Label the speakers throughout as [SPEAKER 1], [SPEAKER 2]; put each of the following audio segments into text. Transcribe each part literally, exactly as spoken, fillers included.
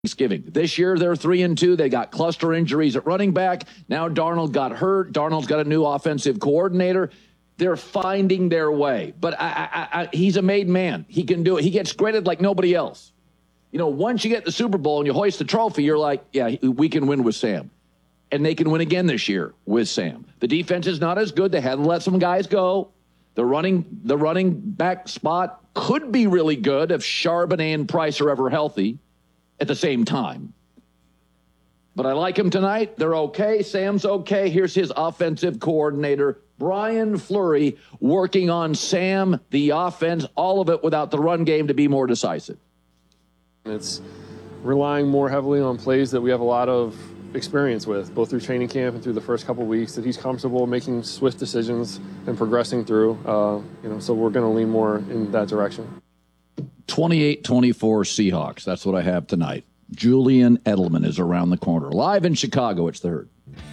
[SPEAKER 1] Thanksgiving. This year, they're three and two. They got cluster injuries at running back. Now Darnold got hurt. Darnold's got a new offensive coordinator. They're finding their way. But I, I, I, he's a made man. He can do it. He gets graded like nobody else. You know, once you get the Super Bowl and you hoist the trophy, you're like, yeah, we can win with Sam. And they can win again this year with Sam. The defense is not as good. They had to let some guys go. The running, the running back spot could be really good if Charbonnet and Price are ever healthy at the same time. But I like him tonight. They're okay. Sam's okay. Here's his offensive coordinator, Brian Fleury, working on Sam, the offense, all of it without the run game to be more decisive.
[SPEAKER 2] It's relying more heavily on plays that we have a lot of experience with, both through training camp and through the first couple of weeks, that he's comfortable making swift decisions and progressing through. Uh, you know, so we're going to lean more in that direction.
[SPEAKER 1] twenty-eight twenty-four Seahawks. That's what I have tonight. Julian Edelman is around the corner. Live in Chicago, it's the Herd.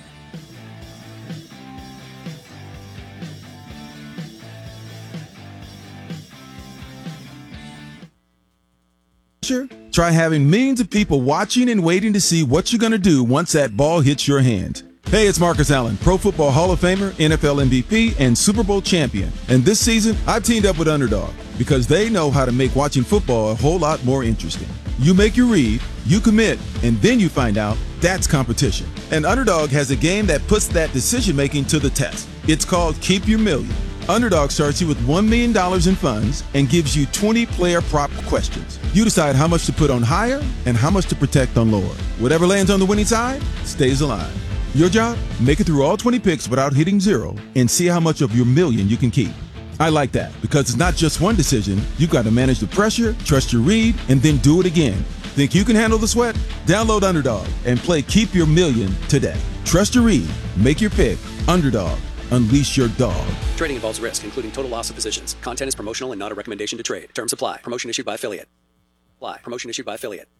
[SPEAKER 3] Try having millions of people watching and waiting to see what you're going to do once that ball hits your hand. Hey, it's Marcus Allen, Pro Football Hall of Famer, N F L M V P, and Super Bowl champion. And this season, I've teamed up with Underdog because they know how to make watching football a whole lot more interesting. You make your read, you commit, and then you find out that's competition. And Underdog has a game that puts that decision-making to the test. It's called Keep Your Million. Underdog starts you with one million dollars in funds and gives you twenty player prop questions. You decide how much to put on higher and how much to protect on lower. Whatever lands on the winning side stays alive. Your job? Make it through all twenty picks without hitting zero and see how much of your million you can keep. I like that because it's not just one decision. You've got to manage the pressure, trust your read, and then do it again. Think you can handle the sweat? Download Underdog and play Keep Your Million today. Trust your read. Make your pick. Underdog. Unleash your dog.
[SPEAKER 4] Trading involves risk, including total loss of positions. Content is promotional and not a recommendation to trade. Terms apply. Promotion issued by affiliate. Apply. Promotion issued by affiliate.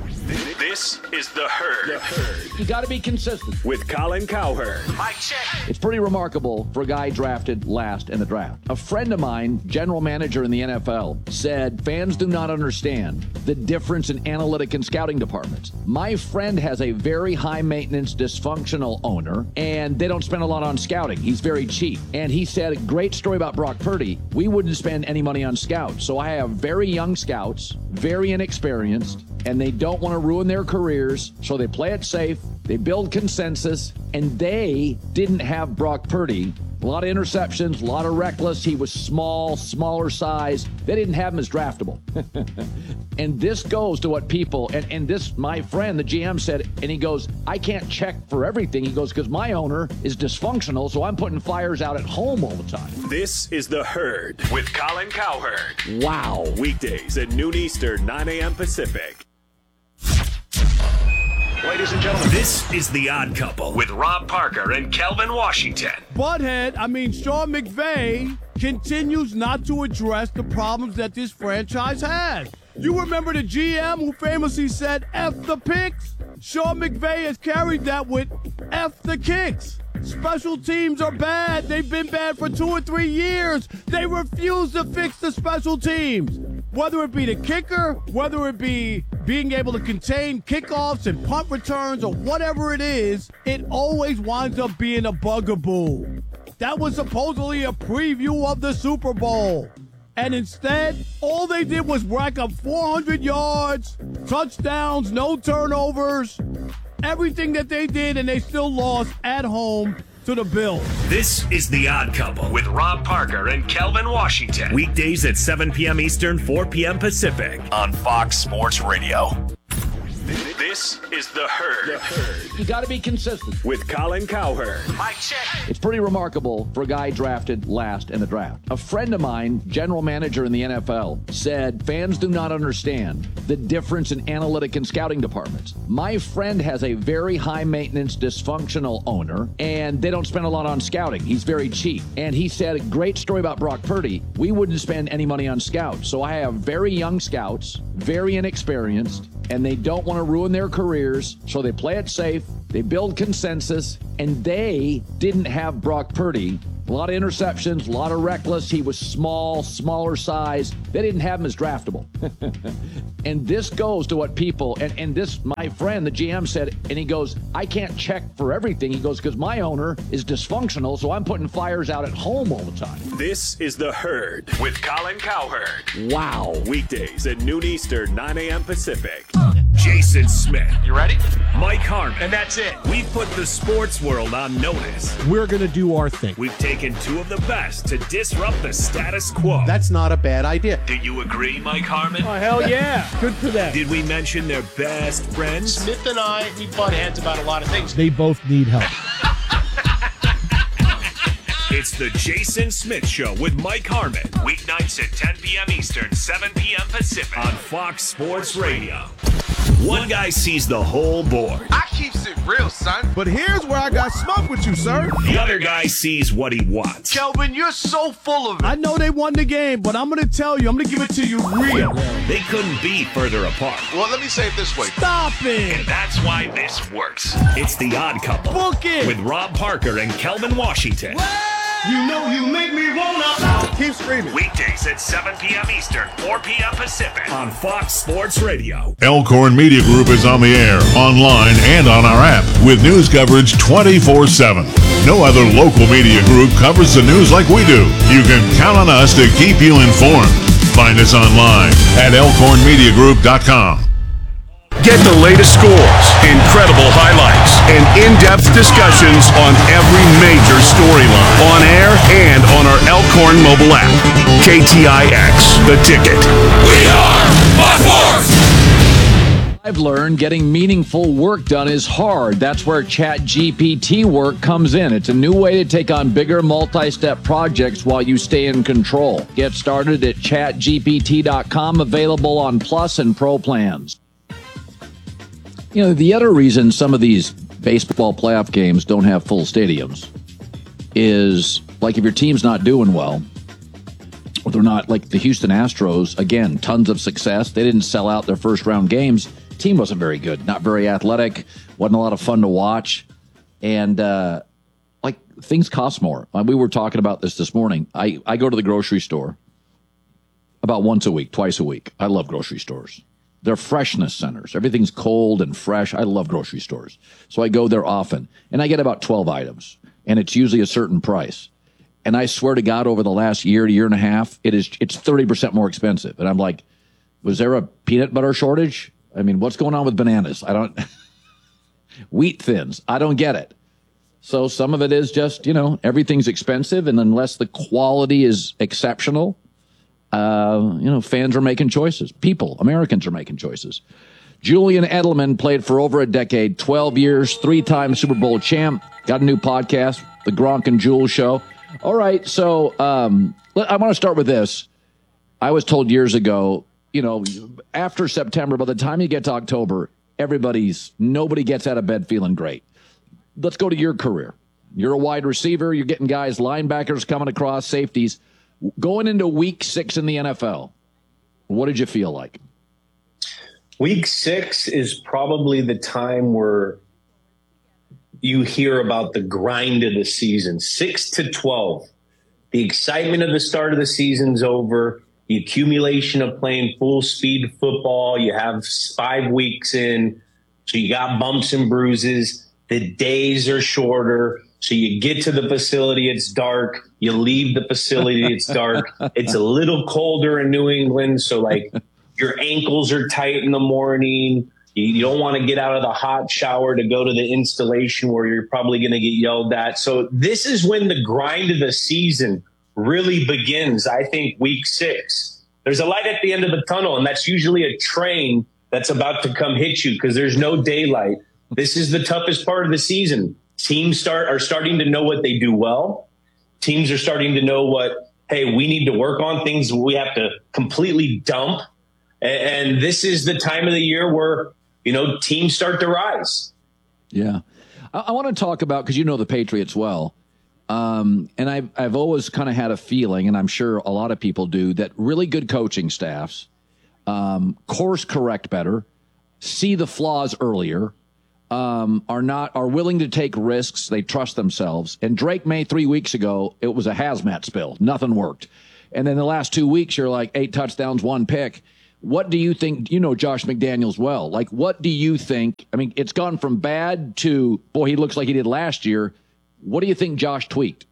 [SPEAKER 5] This is The Herd. The Herd.
[SPEAKER 1] You got to be consistent.
[SPEAKER 5] With Colin Cowherd.
[SPEAKER 1] Mic check. It's pretty remarkable for a guy drafted last in the draft. A friend of mine, general manager in the N F L, said fans do not understand the difference in analytic and scouting departments. My friend has a very high-maintenance, dysfunctional owner, and they don't spend a lot on scouting. He's very cheap. And he said a great story about Brock Purdy. We wouldn't spend any money on scouts. So I have very young scouts, very inexperienced, and they don't want to ruin their careers, so they play it safe, they build consensus, and they didn't have Brock Purdy. A lot of interceptions, a lot of reckless. He was small, smaller size. They didn't have him as draftable. And this goes to what people, and, and this, my friend, the G M said, and he goes, I can't check for everything. He goes, because my owner is dysfunctional, so I'm putting fires out at home all the time.
[SPEAKER 5] This is The Herd with Colin Cowherd.
[SPEAKER 1] Wow.
[SPEAKER 5] Weekdays at noon Eastern, nine a.m. Pacific. Ladies and gentlemen, this is The Odd Couple with Rob Parker and Kelvin Washington.
[SPEAKER 6] Butthead, I mean, Sean McVay continues not to address the problems that this franchise has. You remember the G M who famously said, F the picks? Sean McVay has carried that with F the kicks. Special teams are bad. They've been bad for two or three years. They refuse to fix the special teams. Whether it be the kicker, whether it be being able to contain kickoffs and punt returns or whatever it is, it always winds up being a bugaboo. That was supposedly a preview of the Super Bowl. And instead, all they did was rack up four hundred yards, touchdowns, no turnovers, everything that they did, and they still lost at home to the Bills.
[SPEAKER 5] This is The Odd Couple with Rob Parker and Kelvin Washington. Weekdays at seven p.m. Eastern, four p.m. Pacific on Fox Sports Radio. This is The Herd. The Herd.
[SPEAKER 1] You got to be consistent.
[SPEAKER 5] With Colin Cowherd.
[SPEAKER 1] Mic check. It's pretty remarkable for a guy drafted last in the draft. A friend of mine, general manager in the N F L, said fans do not understand the difference in analytic and scouting departments. My friend has a very high-maintenance, dysfunctional owner, and they don't spend a lot on scouting. He's very cheap. And he said a great story about Brock Purdy. We wouldn't spend any money on scouts. So I have very young scouts, very inexperienced, and they don't want to ruin their careers, so they play it safe, they build consensus, and they didn't have Brock Purdy. A lot of interceptions, a lot of reckless. He was small, smaller size. They didn't have him as draftable. And this goes to what people, and, and this, my friend, the G M said, and he goes, I can't check for everything. He goes, because my owner is dysfunctional, so I'm putting fires out at home all the time.
[SPEAKER 5] This is The Herd with Colin Cowherd.
[SPEAKER 1] Wow.
[SPEAKER 5] Weekdays at noon Eastern, nine a.m. Pacific. Jason Smith.
[SPEAKER 7] You ready?
[SPEAKER 5] Mike Harmon.
[SPEAKER 7] And that's it.
[SPEAKER 5] We've put the sports world on notice.
[SPEAKER 8] We're going to do our thing.
[SPEAKER 5] We've taken two of the best to disrupt the status quo.
[SPEAKER 8] That's not a bad idea.
[SPEAKER 5] Do you agree, Mike Harmon?
[SPEAKER 6] Oh, hell yeah. Good for them.
[SPEAKER 5] Did we mention their best friends?
[SPEAKER 7] Smith and I, we butt heads about a lot of things.
[SPEAKER 8] They both need help.
[SPEAKER 5] It's the Jason Smith Show with Mike Harmon. Weeknights at ten p.m. Eastern, seven p.m. Pacific on Fox Sports Radio. One guy sees the whole board.
[SPEAKER 7] I keeps it real, son.
[SPEAKER 6] But here's where I got smoke with you, sir.
[SPEAKER 5] The other guy sees what he wants.
[SPEAKER 7] Kelvin, you're so full of it.
[SPEAKER 6] I know they won the game, but I'm going to tell you, I'm going to give it to you real.
[SPEAKER 5] They couldn't be further apart.
[SPEAKER 7] Well, let me say it this way.
[SPEAKER 6] Stop it.
[SPEAKER 5] And that's why this works. It's The Odd Couple.
[SPEAKER 6] Book it.
[SPEAKER 5] With Rob Parker and Kelvin Washington.
[SPEAKER 6] You know you make me wanna. Keep screaming.
[SPEAKER 5] Weekdays at seven p.m. Eastern, four p.m. Pacific on Fox Sports Radio.
[SPEAKER 9] Elkhorn Media Group is on the air, online, and on our app with news coverage twenty-four seven. No other local media group covers the news like we do. You can count on us to keep you informed. Find us online at elkhorn media group dot com.
[SPEAKER 10] Get the latest scores, incredible highlights, and in-depth discussions on every major storyline on air and on our Elkhorn mobile app. K T I X, The Ticket. We are my force!
[SPEAKER 1] I've learned getting meaningful work done is hard. That's where ChatGPT work comes in. It's a new way to take on bigger multi-step projects while you stay in control. Get started at chat G P T dot com, available on Plus and Pro plans. You know, the other reason some of these baseball playoff games don't have full stadiums is, like, if your team's not doing well, or they're not, like the Houston Astros, again, tons of success. They didn't sell out their first round games. Team wasn't very good, not very athletic, wasn't a lot of fun to watch. And, uh, like, things cost more. We were talking about this this morning. I, I go to the grocery store about once a week, twice a week. I love grocery stores. They're freshness centers. Everything's cold and fresh. I love grocery stores. So I go there often, and I get about twelve items, and it's usually a certain price. And I swear to God, over the last year to year and a half, it is it's thirty percent more expensive. And I'm like, was there a peanut butter shortage? I mean, what's going on with bananas? I don't wheat thins. I don't get it. So some of it is just, you know, everything's expensive, and unless the quality is exceptional, Uh, you know, fans are making choices. People, Americans are making choices. Julian Edelman played for over a decade, twelve years, three-time Super Bowl champ. Got a new podcast, The Gronk and Jules Show. All right, so um, I want to start with this. I was told years ago, you know, after September, by the time you get to October, everybody's, nobody gets out of bed feeling great. Let's go to your career. You're a wide receiver. You're getting guys, linebackers coming across, safeties. Going into week six in the N F L, what did you feel like?
[SPEAKER 11] Week six is probably the time where you hear about the grind of the season. Six to twelve. The excitement of the start of the season's over. The accumulation of playing full speed football. You have five weeks in, so you got bumps and bruises. The days are shorter. So you get to the facility, it's dark. You leave the facility, it's dark. It's a little colder in New England. So, like, your ankles are tight in the morning. You, you don't want to get out of the hot shower to go to the installation where you're probably going to get yelled at. So this is when the grind of the season really begins, I think, week six. There's a light at the end of the tunnel, and that's usually a train that's about to come hit you because there's no daylight. This is the toughest part of the season. Teams start are starting to know what they do well. Teams are starting to know what, hey, we need to work on, things we have to completely dump. And this is the time of the year where, you know, teams start to rise.
[SPEAKER 1] Yeah. I, I want to talk about, because you know the Patriots well, um, and I've, I've always kind of had a feeling, and I'm sure a lot of people do, that really good coaching staffs um, course correct better, see the flaws earlier, um, are not are willing to take risks. They trust themselves. And Drake May three weeks ago, it was a hazmat spill. Nothing worked. And then the last two weeks, you're like eight touchdowns, one pick. What do you think? You know Josh McDaniels well. Like, what do you think? I mean, it's gone from bad to, boy, he looks like he did last year. What do you think Josh tweaked?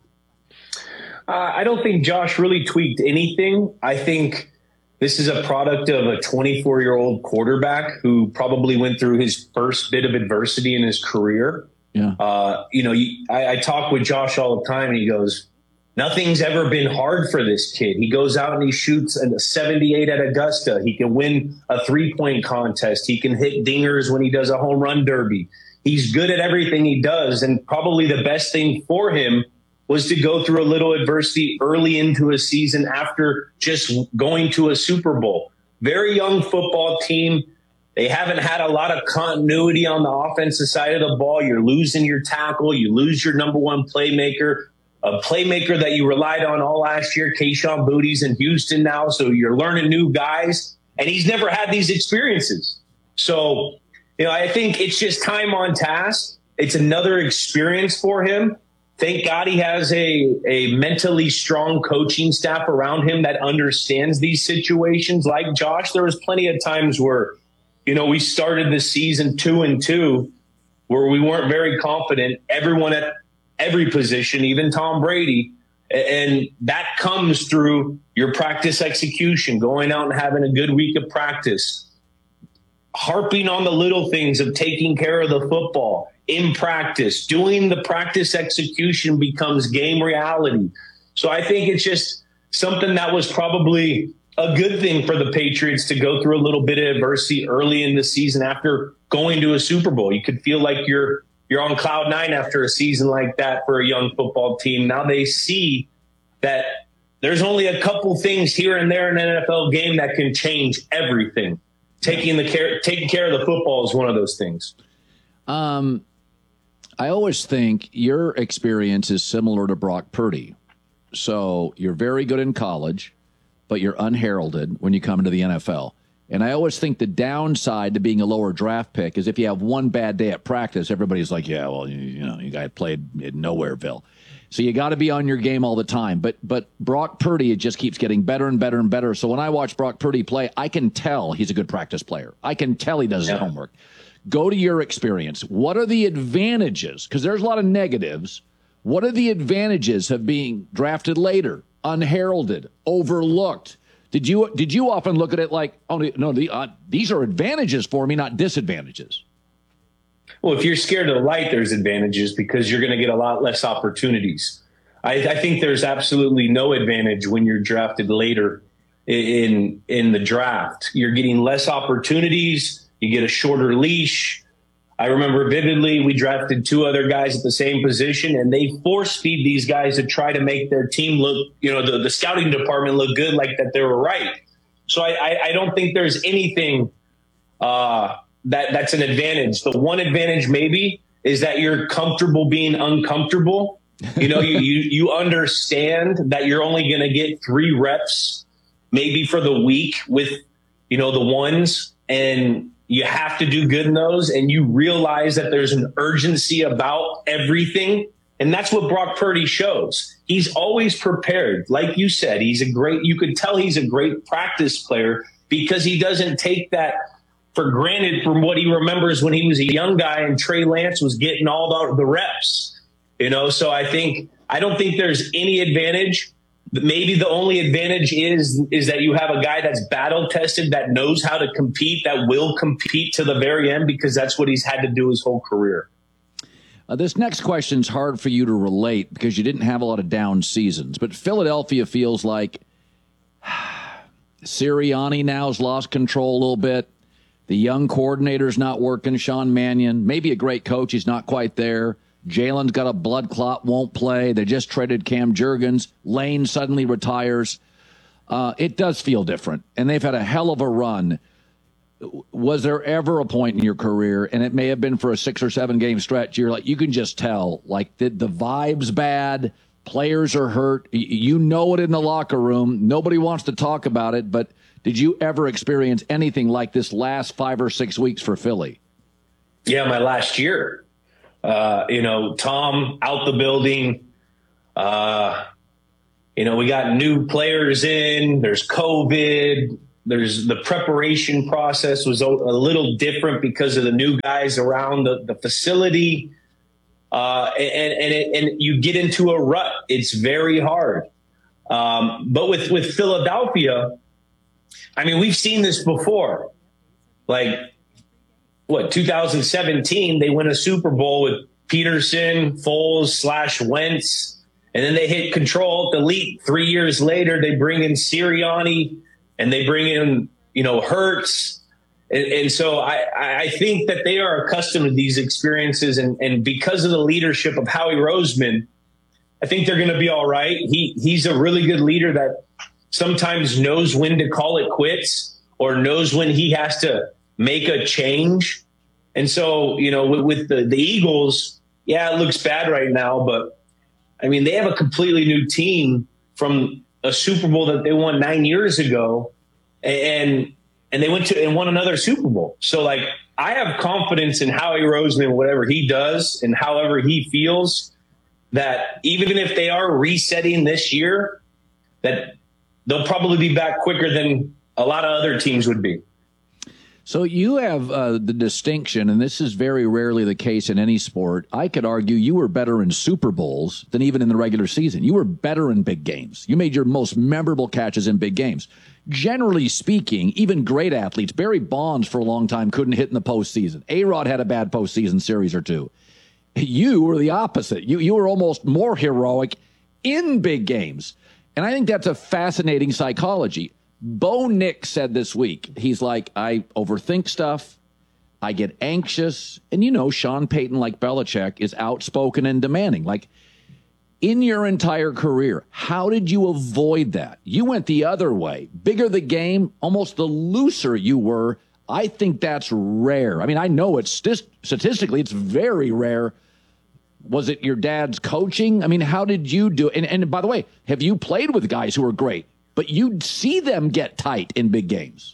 [SPEAKER 11] Uh, I don't think Josh really tweaked anything. I think this is a product of a twenty-four-year-old quarterback who probably went through his first bit of adversity in his career.
[SPEAKER 1] Yeah.
[SPEAKER 11] Uh, you know, you, I, I talk with Josh all the time, and he goes, nothing's ever been hard for this kid. He goes out and he shoots a seventy-eight at Augusta. He can win a three-point contest. He can hit dingers when he does a home run derby. He's good at everything he does, and probably the best thing for him was to go through a little adversity early into a season after just going to a Super Bowl. Very young football team. They haven't had a lot of continuity on the offensive side of the ball. You're losing your tackle. You lose your number one playmaker. A playmaker that you relied on all last year, Kayshon Boutte's in Houston now, so you're learning new guys, and he's never had these experiences. So, you know, I think it's just time on task. It's another experience for him. Thank God he has a, a mentally strong coaching staff around him that understands these situations. Like Josh, there was plenty of times where, you know, we started the season two and two where we weren't very confident. Everyone at every position, even Tom Brady. And that comes through your practice execution, going out and having a good week of practice, harping on the little things of taking care of the football in practice, doing the practice execution becomes game reality. So I think it's just something that was probably a good thing for the Patriots to go through a little bit of adversity early in the season after going to a Super Bowl. You could feel like you're You're on cloud nine after a season like that for a young football team. Now they see that there's only a couple things here and there in an N F L game that can change everything. Taking the care, taking care of the football is one of those things.
[SPEAKER 1] Um, I always think your experience is similar to Brock Purdy. So you're very good in college, but you're unheralded when you come into the N F L. And I always think the downside to being a lower draft pick is if you have one bad day at practice, everybody's like, yeah, well, you, you know, you guys played in Nowhereville. So you got to be on your game all the time. But but Brock Purdy, it just keeps getting better and better and better. So when I watch Brock Purdy play, I can tell he's a good practice player. I can tell he does his
[SPEAKER 11] yeah.
[SPEAKER 1] homework. Go to your experience. What are the advantages? Because there's a lot of negatives. What are the advantages of being drafted later, unheralded, overlooked? Did you did you often look at it like, oh, no, the, uh, these are advantages for me, not disadvantages?
[SPEAKER 11] Well, if you're scared of the light, there's advantages because you're going to get a lot less opportunities. I, I think there's absolutely no advantage when you're drafted later in in the draft. You're getting less opportunities. You get a shorter leash. I remember vividly we drafted two other guys at the same position, and they force feed these guys to try to make their team look, you know, the, the scouting department look good, like that they were right. So I, I, I don't think there's anything uh, that that's an advantage. The one advantage maybe is that you're comfortable being uncomfortable. You know, you, you, you understand that you're only going to get three reps maybe for the week with, you know, the ones, and you have to do good in those, and you realize that there's an urgency about everything. And that's what Brock Purdy shows. He's always prepared. Like you said, he's a great, you could tell he's a great practice player because he doesn't take that for granted from what he remembers when he was a young guy and Trey Lance was getting all the, the reps, you know? So I think, I don't think there's any advantage. Maybe the only advantage is is that you have a guy that's battle tested, that knows how to compete, that will compete to the very end, because that's what he's had to do his whole career.
[SPEAKER 1] Uh, this next question is hard for you to relate because you didn't have a lot of down seasons. But Philadelphia feels like Sirianni now's lost control a little bit. The young coordinator's not working, Sean Mannion. Maybe a great coach, he's not quite there. Jalen's got a blood clot, won't play. They just traded Cam Jurgens. Lane suddenly retires. Uh, it does feel different, and they've had a hell of a run. Was there ever a point in your career, and it may have been for a six or seven game stretch, you're like, you can just tell, like, the, the vibe's bad, players are hurt, you know it in the locker room, nobody wants to talk about it, but did you ever experience anything like this last five or six weeks for Philly?
[SPEAKER 11] yeah, my last year. Uh, you know, Tom out the building. Uh, you know, we got new players in. There's COVID. There's the preparation process was a, a little different because of the new guys around the, the facility. Uh, and and, it, and you get into a rut. It's very hard. Um, but with, with Philadelphia, I mean, we've seen this before. Like, what, two thousand seventeen, they win a Super Bowl with Peterson, Foles, slash Wentz. And then they hit control at the elite. Three years later, they bring in Sirianni and they bring in, you know, Hurts. And, and so I, I think that they are accustomed to these experiences. And, and because of the leadership of Howie Roseman, I think they're going to be all right. He He's a really good leader that sometimes knows when to call it quits or knows when he has to make a change. And so, you know, with, with the, the Eagles, yeah, it looks bad right now, but I mean, they have a completely new team from a Super Bowl that they won nine years ago, and and they went to and won another Super Bowl. So, like, I have confidence in Howie Roseman, whatever he does and however he feels, that even if they are resetting this year, that they'll probably be back quicker than a lot of other teams would be.
[SPEAKER 1] So you have uh, the distinction, and this is very rarely the case in any sport. I could argue you were better in Super Bowls than even in the regular season. You were better in big games. You made your most memorable catches in big games. Generally speaking, even great athletes, Barry Bonds for a long time couldn't hit in the postseason. A-Rod had a bad postseason series or two. You were the opposite. You, you were almost more heroic in big games. And I think that's a fascinating psychology. Bo Nix said this week, he's like, I overthink stuff. I get anxious. And, you know, Sean Payton, like Belichick, is outspoken and demanding. Like, in your entire career, how did you avoid that? You went the other way. Bigger the game, almost the looser you were. I think that's rare. I mean, I know it's st- statistically, it's very rare. Was it your dad's coaching? I mean, how did you do it? And, and by the way, have you played with guys who are great? But you'd see them get tight in big games.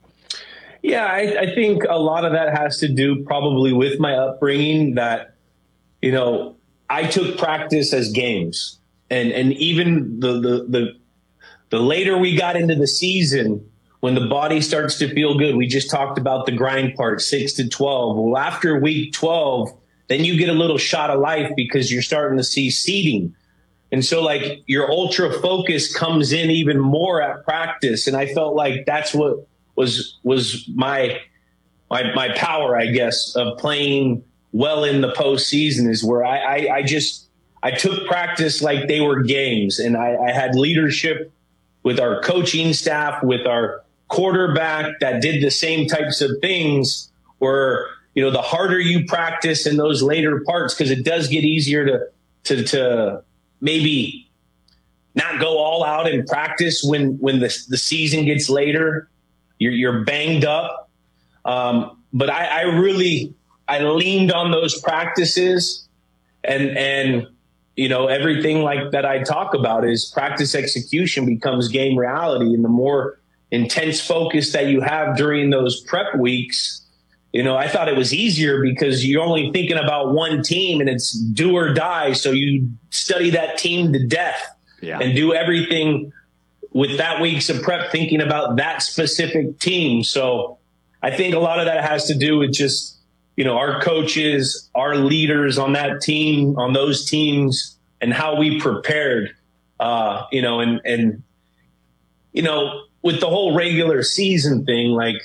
[SPEAKER 11] Yeah, I, I think a lot of that has to do probably with my upbringing that, you know, I took practice as games. And and even the the the, the later we got into the season, when the body starts to feel good, we just talked about the grind part, six to twelve. Well, after week twelve, then you get a little shot of life because you're starting to see seeding. And so, like, your ultra focus comes in even more at practice. And I felt like that's what was was my my my power, I guess, of playing well in the postseason is where I, I, I just I took practice like they were games. And I, I had leadership with our coaching staff, with our quarterback that did the same types of things where, you know, the harder you practice in those later parts, because it does get easier to to to maybe not go all out in practice when, when the, the season gets later, you're, you're banged up. Um, but I, I really, I leaned on those practices and, and, you know, everything like that I talk about is practice execution becomes game reality. And the more intense focus that you have during those prep weeks, you know, I thought it was easier because you're only thinking about one team and it's do or die. So you study that team to death yeah. and do everything with that week's of prep thinking about that specific team. So I think a lot of that has to do with just, you know, our coaches, our leaders on that team, on those teams, and how we prepared, uh, you know, and, and, you know, with the whole regular season thing, like,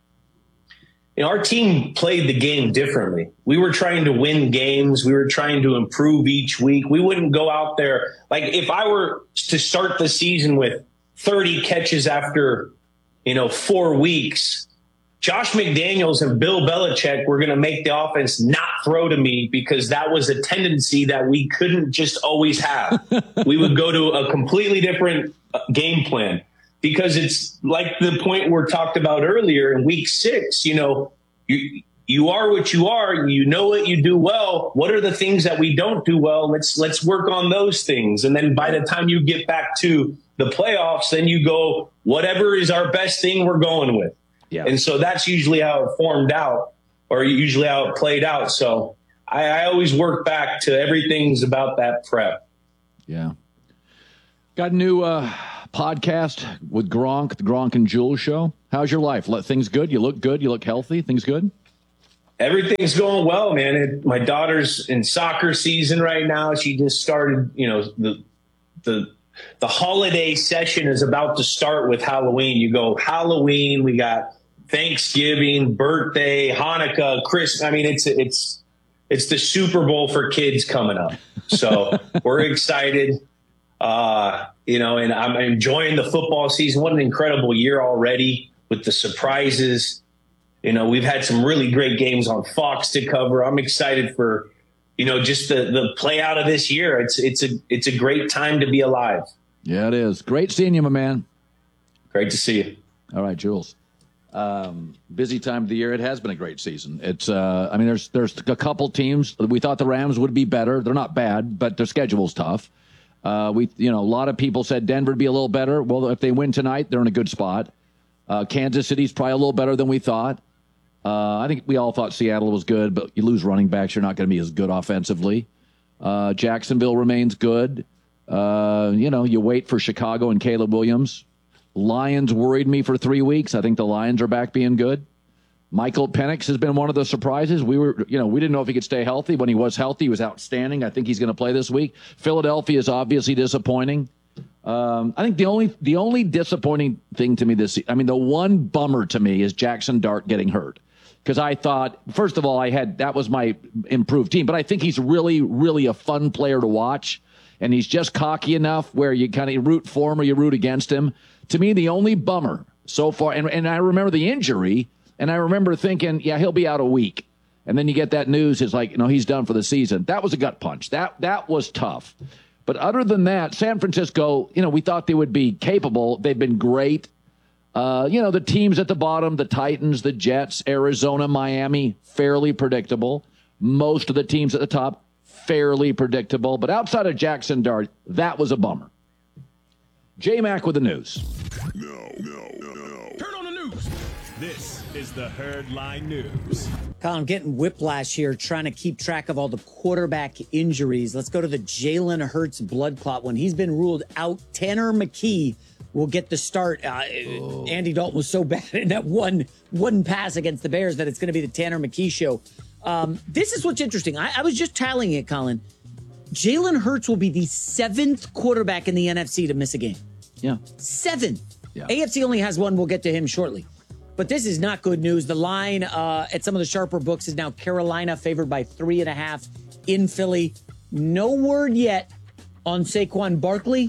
[SPEAKER 11] you know, our team played the game differently. We were trying to win games. We were trying to improve each week. We wouldn't go out there. Like, if I were to start the season with thirty catches after, you know, four weeks, Josh McDaniels and Bill Belichick were going to make the offense not throw to me because that was a tendency that we couldn't just always have. We would go to a completely different game plan. Because it's like the point we talked about earlier in week six, you know, you you are what you are. You know what you do well. What are the things that we don't do well? Let's let's work on those things. And then by the time you get back to the playoffs, then you go, whatever is our best thing we're going with. Yeah. And so that's usually how it formed out. or usually how it played out. So I, I always work back to everything's about that prep.
[SPEAKER 1] Yeah. Got a new uh, podcast with Gronk, the Gronk and Jules show. How's your life? Things good? You look good? You look healthy? Things good?
[SPEAKER 11] Everything's going well, man. It, my daughter's in soccer season right now. She just started, you know, the the the holiday session is about to start with Halloween. You go Halloween, we got Thanksgiving, birthday, Hanukkah, Christmas. I mean, it's it's it's the Super Bowl for kids coming up. So we're excited, uh, you know, and I'm enjoying the football season. What an incredible year already with the surprises. You know, we've had some really great games on Fox to cover. I'm excited for, you know, just the the play out of this year. It's it's a it's a great time to be alive.
[SPEAKER 1] Yeah, it is. Great seeing you, my man.
[SPEAKER 11] Great to see you.
[SPEAKER 1] All right, Jules. Um, busy time of the year. It has been a great season. It's, uh, I mean, there's there's a couple teams. We thought the Rams would be better. They're not bad, but their schedule's tough. Uh, we, you know, a lot of people said Denver would be a little better. Well, if they win tonight, they're in a good spot. Uh, Kansas City's probably a little better than we thought. Uh, I think we all thought Seattle was good, but you lose running backs, you're not going to be as good offensively. Uh, Jacksonville remains good. Uh, you know, you wait for Chicago and Caleb Williams. Lions worried me for three weeks. I think the Lions are back being good. Michael Penix has been one of the surprises. We were, you know, we didn't know if he could stay healthy. When he was healthy, he was outstanding. I think he's going to play this week. Philadelphia is obviously disappointing. Um, I think the only the only disappointing thing to me this, I mean, the one bummer to me is Jackson Dart getting hurt. Because I thought, first of all, I had that was my improved team, but I think he's really, really a fun player to watch. And he's just cocky enough where you kind of root for him or you root against him. To me, the only bummer so far, and, and I remember the injury, and I remember thinking, yeah, he'll be out a week. And then you get that news, it's like, you know, he's done for the season. That was a gut punch. That that was tough. But other than that, San Francisco, you know, we thought they would be capable. They've been great. Uh, you know, the teams at the bottom, the Titans, the Jets, Arizona, Miami, fairly predictable. Most of the teams at the top, fairly predictable. But outside of Jackson Dart, that was a bummer. J-Mac with the news.
[SPEAKER 5] No, no, no, no. Turn on the news. This is the Herd Line News.
[SPEAKER 12] Colin, I'm getting whiplash here trying to keep track of all the quarterback injuries. Let's go to the Jalen Hurts blood clot one. He's been ruled out. Tanner McKee will get the start. Uh, oh. Andy Dalton was so bad in that one, one pass against the Bears that it's going to be the Tanner McKee show. Um, this is what's interesting. I, I was just tallying it, Colin. Jalen Hurts will be the seventh quarterback in the N F C to miss a game.
[SPEAKER 1] Yeah.
[SPEAKER 12] Seven.
[SPEAKER 1] Yeah.
[SPEAKER 12] A F C only has one. We'll get to him shortly. But this is not good news. The line uh, at some of the sharper books is now Carolina favored by three and a half in Philly. No word yet on Saquon Barkley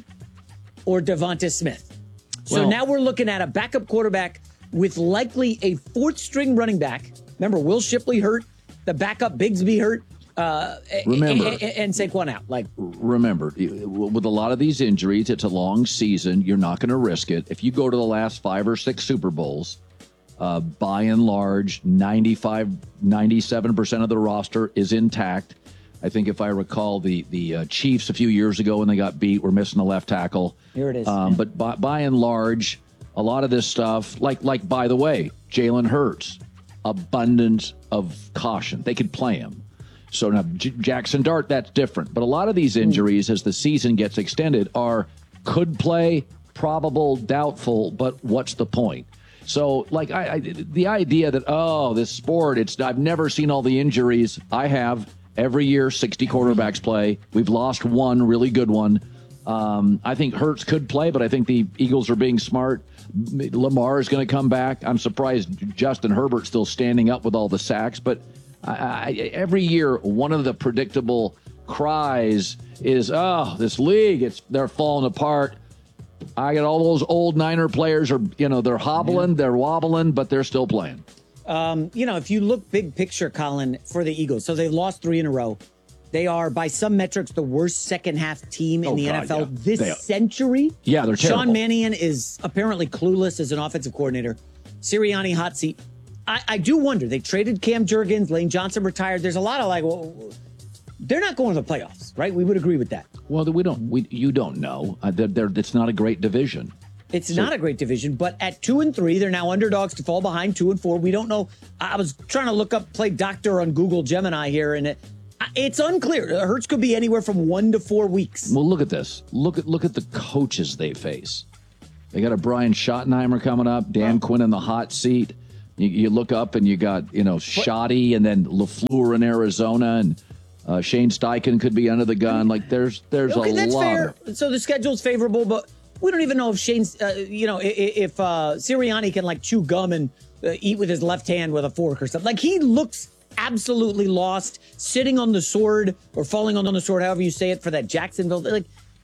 [SPEAKER 12] or Devonta Smith. So
[SPEAKER 1] well,
[SPEAKER 12] now we're looking at a backup quarterback with likely a fourth string running back. Remember, Will Shipley hurt, the backup Bigsby hurt, uh,
[SPEAKER 1] remember,
[SPEAKER 12] and, and Saquon out. Like,
[SPEAKER 1] remember, with a lot of these injuries, it's a long season. You're not going to risk it. If you go to the last five or six Super Bowls, uh, by and large, ninety-five, ninety-seven percent of the roster is intact. I think if I recall, the the uh, Chiefs a few years ago when they got beat were missing a left tackle.
[SPEAKER 12] Here it is.
[SPEAKER 1] Um,
[SPEAKER 12] yeah.
[SPEAKER 1] But by, by and large, a lot of this stuff, like like by the way, Jalen Hurts, abundance of caution. They could play him. So now J- Jackson Dart, that's different. But a lot of these injuries, as the season gets extended, are could play, probable, doubtful. But what's the point? So, like, I, I the idea that oh, this sport, it's I've never seen all the injuries. I have. Every year, sixty quarterbacks play. We've lost one really good one. Um, I think Hurts could play, but I think the Eagles are being smart. Lamar is going to come back. I'm surprised Justin Herbert's still standing up with all the sacks. But I, I, every year, one of the predictable cries is, oh, this league, it's they're falling apart. I got all those old Niner players are, you know, they're hobbling, they're wobbling, but they're still playing.
[SPEAKER 12] Um, you know, if you look big picture, Colin, for the Eagles, so they've lost three in a row. They are, by some metrics, the worst second half team in
[SPEAKER 1] oh,
[SPEAKER 12] the
[SPEAKER 1] God,
[SPEAKER 12] N F L
[SPEAKER 1] yeah.
[SPEAKER 12] this
[SPEAKER 1] they
[SPEAKER 12] century.
[SPEAKER 1] Yeah, they're terrible.
[SPEAKER 12] Sean Mannion is apparently clueless as an offensive coordinator. Sirianni, hot seat. I, I do wonder. They traded Cam Jurgens. Lane Johnson retired. There's a lot of like, well, they're not going to the playoffs, right? We would agree with that.
[SPEAKER 1] Well, we don't. We you don't know. Uh, they're, they're, it's not a great division.
[SPEAKER 12] It's
[SPEAKER 1] So-
[SPEAKER 12] not a great division, but at two and three, they're now underdogs to fall behind two and four. We don't know. I was trying to look up, play doctor on Google Gemini here, and it, it's unclear. Hurts could be anywhere from one to four weeks.
[SPEAKER 1] Well, look at this. Look at look at the coaches they face. They got a Brian Schottenheimer coming up, Dan Quinn in the hot seat. You, you look up and you got, you know, Shoddy and then LaFleur in Arizona, and uh, Shane Steichen could be under the gun. Like there's there's
[SPEAKER 12] Okay,
[SPEAKER 1] a
[SPEAKER 12] that's
[SPEAKER 1] lot.
[SPEAKER 12] fair.
[SPEAKER 1] Of,
[SPEAKER 12] So the schedule's favorable, but we don't even know if Shane's, uh, you know, if, if uh, Sirianni can like chew gum and uh, eat with his left hand with a fork or something. Like he looks absolutely lost, sitting on the sword or falling on the sword, however you say it, for that Jacksonville. Like,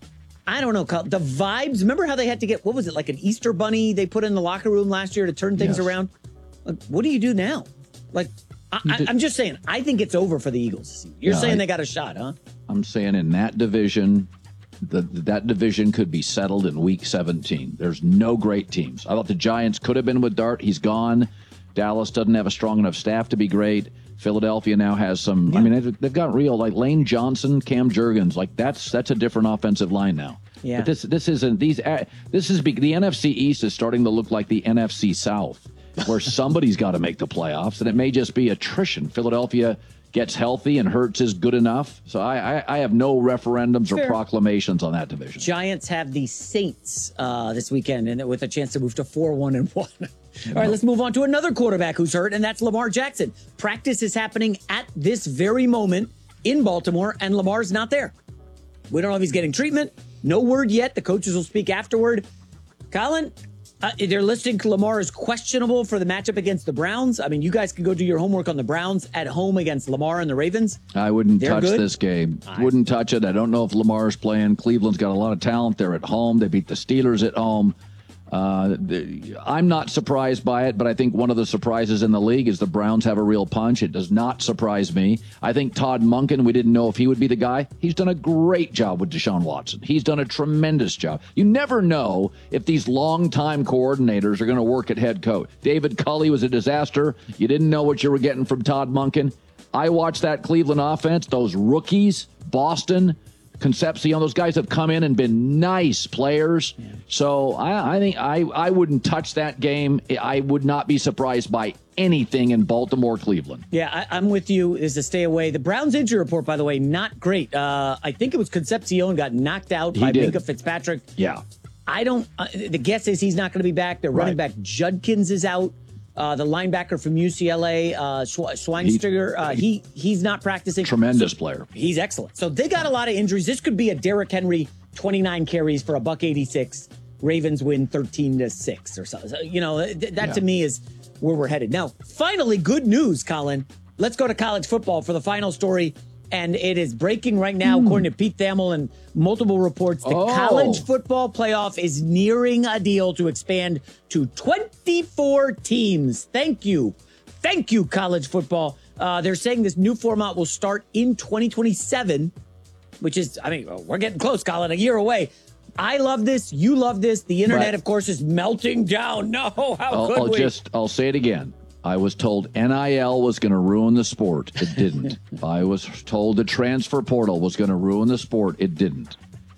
[SPEAKER 12] I don't know, the vibes. Remember how they had to get, what was it, like an Easter bunny they put in the locker room last year to turn things
[SPEAKER 1] Yes.
[SPEAKER 12] around? Like, what do you do now? Like, I, I, I'm just saying, I think it's over for the Eagles. You're
[SPEAKER 1] Yeah,
[SPEAKER 12] saying
[SPEAKER 1] I-
[SPEAKER 12] they got a shot, huh?
[SPEAKER 1] I'm saying in that division, the, that division could be settled in week seventeen. There's no great teams. I thought the Giants could have been with Dart. He's gone. Dallas doesn't have a strong enough staff to be great. Philadelphia now has some.
[SPEAKER 12] Yeah.
[SPEAKER 1] I mean, they've, they've got real, like Lane Johnson, Cam Jurgens. Like that's that's a different offensive line now.
[SPEAKER 12] Yeah.
[SPEAKER 1] But this this isn't these. Uh, this is be- the N F C East is starting to look like the N F C South, where somebody's got to make the playoffs, and it may just be attrition. Philadelphia gets healthy and Hurts is good enough. So I I, I have no referendums or
[SPEAKER 12] Fair.
[SPEAKER 1] proclamations on that division.
[SPEAKER 12] Giants have the Saints uh, this weekend, and with a chance to move to four one and one. All right, let's move on to another quarterback who's hurt, and that's Lamar Jackson. Practice is happening at this very moment in Baltimore, and Lamar's not there. We don't know if he's getting treatment. No word yet. The coaches will speak afterward. Colin, uh, they're listing Lamar as questionable for the matchup against the Browns. I mean, you guys can go do your homework on the Browns at home against Lamar and the Ravens.
[SPEAKER 1] I wouldn't
[SPEAKER 12] They're
[SPEAKER 1] touch
[SPEAKER 12] good?
[SPEAKER 1] this game. Wouldn't touch it. I don't know if Lamar's playing. Cleveland's got a lot of talent. They're at home. They beat the Steelers at home. Uh, the, I'm not surprised by it, but I think one of the surprises in the league is the Browns have a real punch. It does not surprise me. I think Todd Monken, we didn't know if he would be the guy. He's done a great job with Deshaun Watson. He's done a tremendous job. You never know if these longtime coordinators are going to work at head coach. David Culley was a disaster. You didn't know what you were getting from Todd Monken. I watched that Cleveland offense, those rookies, Boston, Concepcion, those guys have come in and been nice players. Yeah. So I, I think I, I wouldn't touch that game. I would not be surprised by anything in Baltimore, Cleveland.
[SPEAKER 12] Yeah, I, I'm with you. Is to stay away. The Browns injury report, by the way, not great. Uh, I think it was Concepcion got knocked out
[SPEAKER 1] He
[SPEAKER 12] by
[SPEAKER 1] did.
[SPEAKER 12] Minka Fitzpatrick.
[SPEAKER 1] Yeah.
[SPEAKER 12] I don't. Uh, the guess is he's not going to be back. Their running
[SPEAKER 1] Right.
[SPEAKER 12] back Judkins is out. Uh, the linebacker from U C L A, uh, Schwe- Schweinsteiger, uh, he he's not practicing.
[SPEAKER 1] Tremendous
[SPEAKER 12] So
[SPEAKER 1] player.
[SPEAKER 12] He's excellent. So they got a lot of injuries. This could be a Derrick Henry twenty-nine carries for a buck eighty-six. Ravens win thirteen to six or something. So, you know, th- that
[SPEAKER 1] Yeah.
[SPEAKER 12] to me is where we're headed. Now, finally, good news, Colin. Let's go to college football for the final story. And it is breaking right now, according to Pete Thamel and multiple reports. The
[SPEAKER 1] Oh.
[SPEAKER 12] college football playoff is nearing a deal to expand to twenty-four teams. Thank you. Thank you, college football. Uh, they're saying this new format will start in twenty twenty-seven, which is, I mean, we're getting close, Colin, a year away. I love this. You love this. The internet,
[SPEAKER 1] Right.
[SPEAKER 12] of course, is melting down. No, how
[SPEAKER 1] I'll,
[SPEAKER 12] could
[SPEAKER 1] I'll
[SPEAKER 12] we?
[SPEAKER 1] just I'll say it again. I was told N I L was going to ruin the sport. It didn't. I was told the transfer portal was going to ruin the sport. It didn't.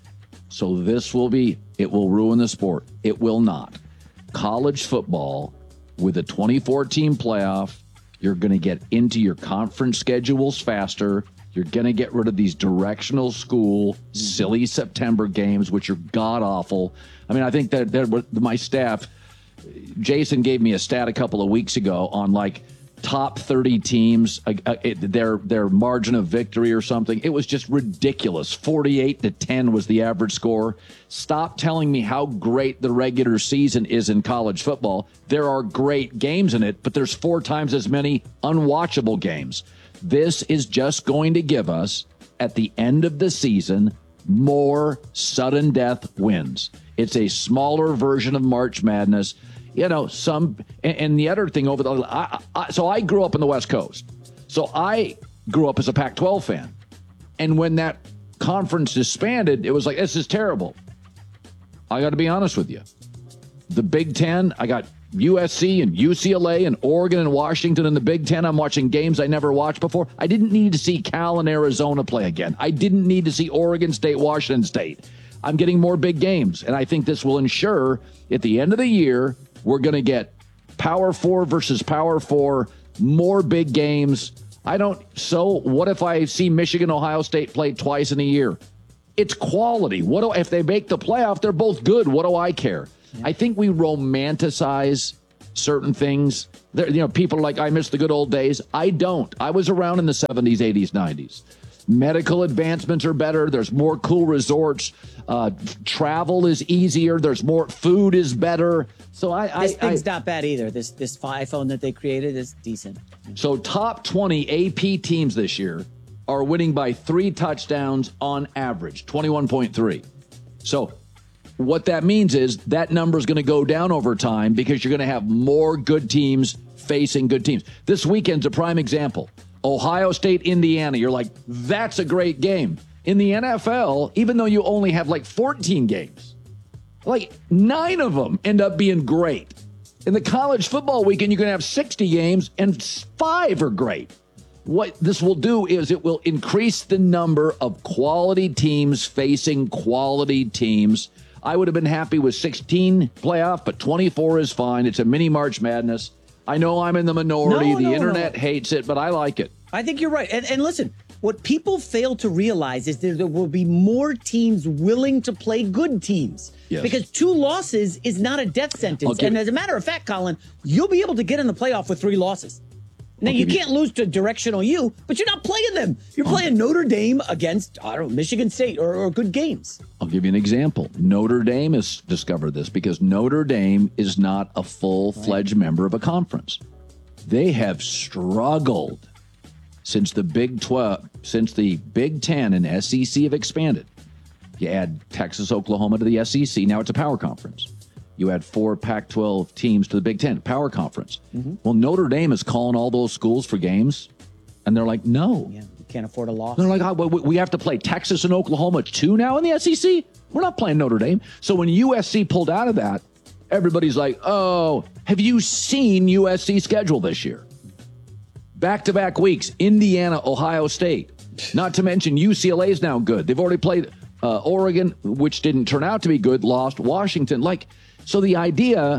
[SPEAKER 1] So this will be, it will ruin the sport. It will not. College football with a twenty-four team playoff, you're going to get into your conference schedules faster. You're going to get rid of these directional school, silly September games, which are god-awful. I mean, I think that, that my staff, Jason gave me a stat a couple of weeks ago on like top thirty teams, uh, uh, it, their their margin of victory or something. It was just ridiculous. forty-eight to ten was the average score. Stop telling me how great the regular season is in college football. There are great games in it, but there's four times as many unwatchable games. This is just going to give us, at the end of the season, more sudden death wins. It's a smaller version of March Madness. You know, some, and, and the other thing over the, I, I, so I grew up in the West Coast. So I grew up as a Pac twelve fan. And when that conference disbanded, it was like, this is terrible. I got to be honest with you. The Big Ten, I got U S C and U C L A and Oregon and Washington in the Big Ten. I'm watching games I never watched before. I didn't need to see Cal and Arizona play again. I didn't need to see Oregon State, Washington State. I'm getting more big games. And I think this will ensure at the end of the year, we're going to get Power Four versus Power Four, more big games. I don't. So what if I see Michigan, Ohio State play twice in a year? It's quality. What do if they make the playoff? They're both good. What do I care? Yeah. I think we romanticize certain things. There, you know, people are like, I miss the good old days. I don't. I was around in the seventies, eighties, nineties. Medical advancements are better. There's more cool resorts. Uh, travel is easier. There's more. Food is better. So I,
[SPEAKER 12] this
[SPEAKER 1] I,
[SPEAKER 12] thing's
[SPEAKER 1] I,
[SPEAKER 12] not bad either. This this iPhone that they created is decent.
[SPEAKER 1] So top twenty A P teams this year are winning by three touchdowns on average, twenty-one point three. So what that means is that number is going to go down over time because you're going to have more good teams facing good teams. This weekend's a prime example. Ohio State, Indiana. You're like, that's a great game. In the N F L, even though you only have like fourteen games, like nine of them end up being great. In the college football weekend, you're going to have sixty games and five are great. What this will do is it will increase the number of quality teams facing quality teams. I would have been happy with sixteen playoff, but twenty-four is fine. It's a mini March Madness. I know I'm in the minority.
[SPEAKER 12] No,
[SPEAKER 1] the
[SPEAKER 12] no,
[SPEAKER 1] internet
[SPEAKER 12] no.
[SPEAKER 1] hates it, but I like it.
[SPEAKER 12] I think you're right. And, and listen, what people fail to realize is that there will be more teams willing to play good teams.
[SPEAKER 1] Yes.
[SPEAKER 12] Because two losses is not a death sentence.
[SPEAKER 1] Okay.
[SPEAKER 12] And as a matter of fact, Colin, you'll be able to get in the playoff with three losses. Now, you can't lose to Directional U, but you're not playing them. You're playing Notre Dame against, I don't know, Michigan State or, or good games.
[SPEAKER 1] I'll give you an example. Notre Dame has discovered this because Notre Dame is not a full-fledged right. member of a conference. They have struggled since the Big twelve, since the Big Ten and S E C have expanded. You add Texas, Oklahoma to the S E C. Now it's a power conference. You add four Pac twelve teams to the Big Ten, power conference. Mm-hmm. Well, Notre Dame is calling all those schools for games, and they're like, no.
[SPEAKER 12] Yeah, we can't afford a loss.
[SPEAKER 1] They're like, oh, we have to play Texas and Oklahoma too now in the S E C? We're not playing Notre Dame. So when U S C pulled out of that, everybody's like, oh, have you seen U S C's schedule this year? Back-to-back weeks, Indiana, Ohio State. Not to mention U C L A is now good. They've already played uh, Oregon, which didn't turn out to be good, lost. Washington, like... So the idea,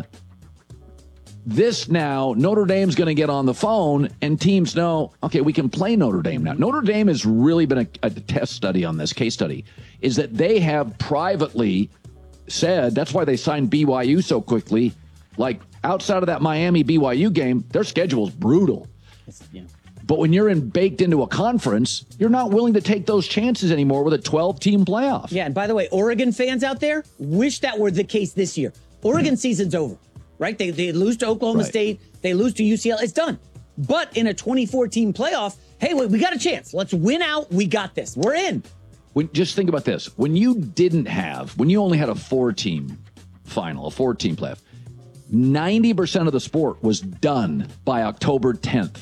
[SPEAKER 1] this now, Notre Dame's going to get on the phone and teams know, okay, we can play Notre Dame now. Notre Dame has really been a, a test study on this, case study, is that they have privately said, that's why they signed B Y U so quickly, like outside of that Miami B Y U game, their schedule is brutal.
[SPEAKER 12] Yeah.
[SPEAKER 1] But when you're in, baked into a conference, you're not willing to take those chances anymore with a twelve-team playoff.
[SPEAKER 12] Yeah, and by the way, Oregon fans out there, wish that were the case this year. Oregon mm-hmm. season's over, right? They they lose to Oklahoma right. State. They lose to U C L A. It's done. But in a twenty-four team playoff, hey, wait, we got a chance. Let's win out. We got this. We're in.
[SPEAKER 1] When, just think about this. When you didn't have, when you only had a four-team final, a four-team playoff, ninety percent of the sport was done by October tenth.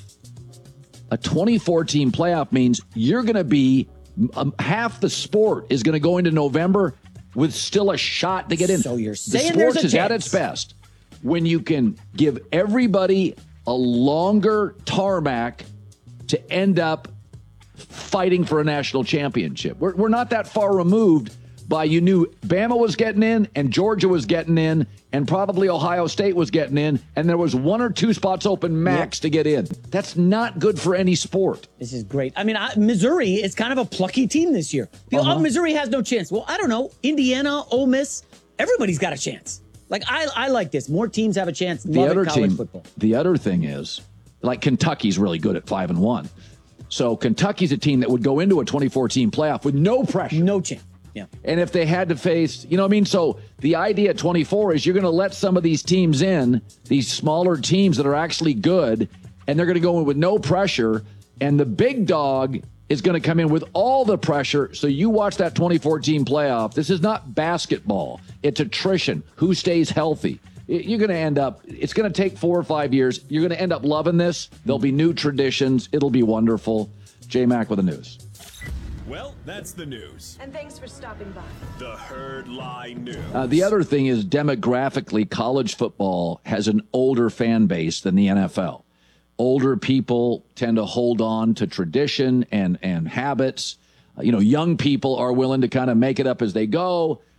[SPEAKER 1] A twenty-four team playoff means you're going to be, um, half the sport is going to go into November with still a shot to get in.
[SPEAKER 12] So you're saying
[SPEAKER 1] the
[SPEAKER 12] there's
[SPEAKER 1] sports
[SPEAKER 12] a
[SPEAKER 1] is
[SPEAKER 12] chance.
[SPEAKER 1] At its best when you can give everybody a longer tarmac to end up fighting for a national championship. We're, we're not that far removed by, you knew Bama was getting in and Georgia was getting in and probably Ohio State was getting in, and there was one or two spots open max yep. to get in. That's not good for any sport.
[SPEAKER 12] This is great. I mean, I, Missouri is kind of a plucky team this year. People, uh-huh. oh, Missouri has no chance. Well, I don't know. Indiana, Ole Miss, everybody's got a chance. Like, I, I like this. More teams have a chance.
[SPEAKER 1] The
[SPEAKER 12] Love
[SPEAKER 1] other
[SPEAKER 12] it, college
[SPEAKER 1] team,
[SPEAKER 12] football.
[SPEAKER 1] The other thing is, like, Kentucky's really good at five and one. So Kentucky's a team that would go into a twenty-four team playoff with no pressure.
[SPEAKER 12] No chance. Yeah.
[SPEAKER 1] And if they had to face, you know what I mean? So the idea at twenty-four is you're going to let some of these teams in, these smaller teams that are actually good, and they're going to go in with no pressure. And the big dog is going to come in with all the pressure. So you watch that twenty-four team playoff. This is not basketball. It's attrition. Who stays healthy? You're going to end up, it's going to take four or five years. You're going to end up loving this. There'll be new traditions. It'll be wonderful. J-Mac with the news.
[SPEAKER 5] Well, that's the news.
[SPEAKER 13] And thanks for stopping by.
[SPEAKER 5] The Herd Lie News.
[SPEAKER 1] Uh, the other thing is, demographically, college football has an older fan base than the N F L. Older people tend to hold on to tradition and, and habits. Uh, you know, young people are willing to kind of make it up as they go.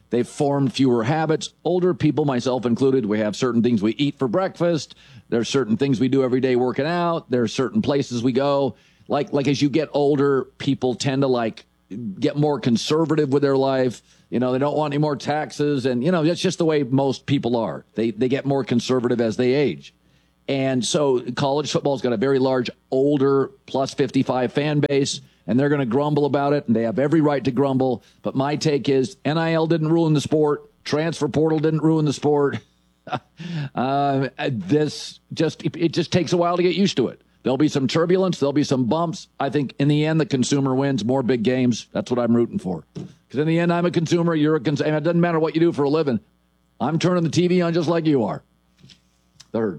[SPEAKER 1] They've formed fewer habits. Older people, myself included, we have certain things we eat for breakfast. There's certain things we do every day working out. There's certain places we go. Like, like as you get older, people tend to like get more conservative with their life. You know, they don't want any more taxes. And, you know, that's just the way most people are. They, they get more conservative as they age. And so college football's got a very large older plus fifty-five fan base, and they're going to grumble about it, and they have every right to grumble. But my take is N I L didn't ruin the sport. Transfer portal didn't ruin the sport. uh, this just, it just takes a while to get used to it. There'll be some turbulence. There'll be some bumps. I think in the end, the consumer wins. More big games. That's what I'm rooting for. Because in the end, I'm a consumer. You're a consumer. It doesn't matter what you do for a living. I'm turning the T V on just like you are. Third.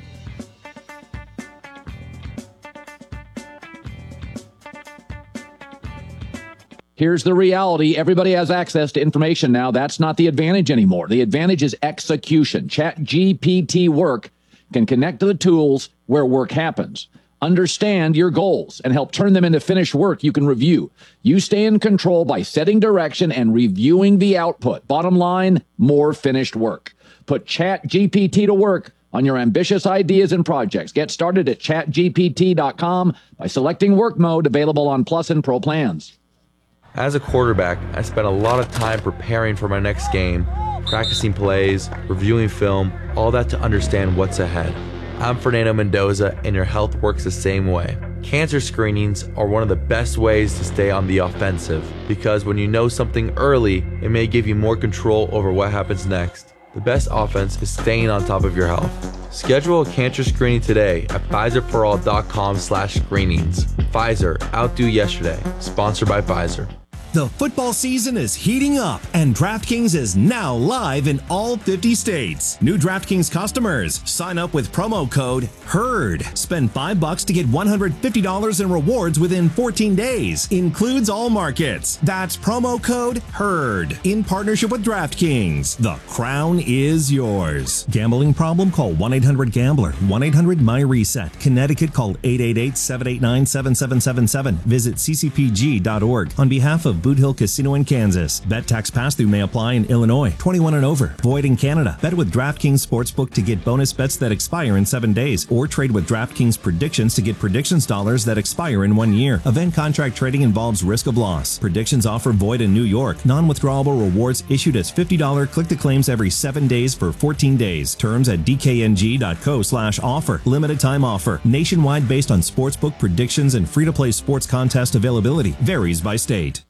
[SPEAKER 1] Here's the reality. Everybody has access to information now. That's not the advantage anymore. The advantage is execution. ChatGPT Work can connect to the tools where work happens. Understand your goals and help turn them into finished work you can review. You stay in control by setting direction and reviewing the output. Bottom line, more finished work. Put ChatGPT to work on your ambitious ideas and projects. Get started at chat G P T dot com by selecting work mode, available on Plus and Pro plans.
[SPEAKER 13] As a quarterback, I spent a lot of time preparing for my next game, practicing plays, reviewing film, all that to understand what's ahead. I'm Fernando Mendoza, and your health works the same way. Cancer screenings are one of the best ways to stay on the offensive, because when you know something early, it may give you more control over what happens next. The best offense is staying on top of your health. Schedule a cancer screening today at Pfizer for all dot com slash screenings. Pfizer, outdo yesterday. Sponsored by Pfizer.
[SPEAKER 14] The football season is heating up, and DraftKings is now live in all fifty states. New DraftKings customers, sign up with promo code HERD. Spend five bucks to get one hundred fifty dollars in rewards within fourteen days. Includes all markets. That's promo code HERD. In partnership with DraftKings. The crown is yours. Gambling problem? Call one eight hundred gambler. one eight hundred my reset. Connecticut, call eight eight eight, seven eight nine, seven seven seven seven. Visit c c p g dot org. On behalf of Boot Hill Casino in Kansas. Bet tax pass-through may apply in Illinois. twenty-one and over. Void in Canada. Bet with DraftKings Sportsbook to get bonus bets that expire in seven days. Or trade with DraftKings Predictions to get predictions dollars that expire in one year. Event contract trading involves risk of loss. Predictions offer void in New York. Non-withdrawable rewards issued as fifty dollars click-to-claims every seven days for fourteen days. Terms at d k n g dot co slash offer. Limited time offer. Nationwide based on sportsbook predictions and free-to-play sports contest availability. Varies by state.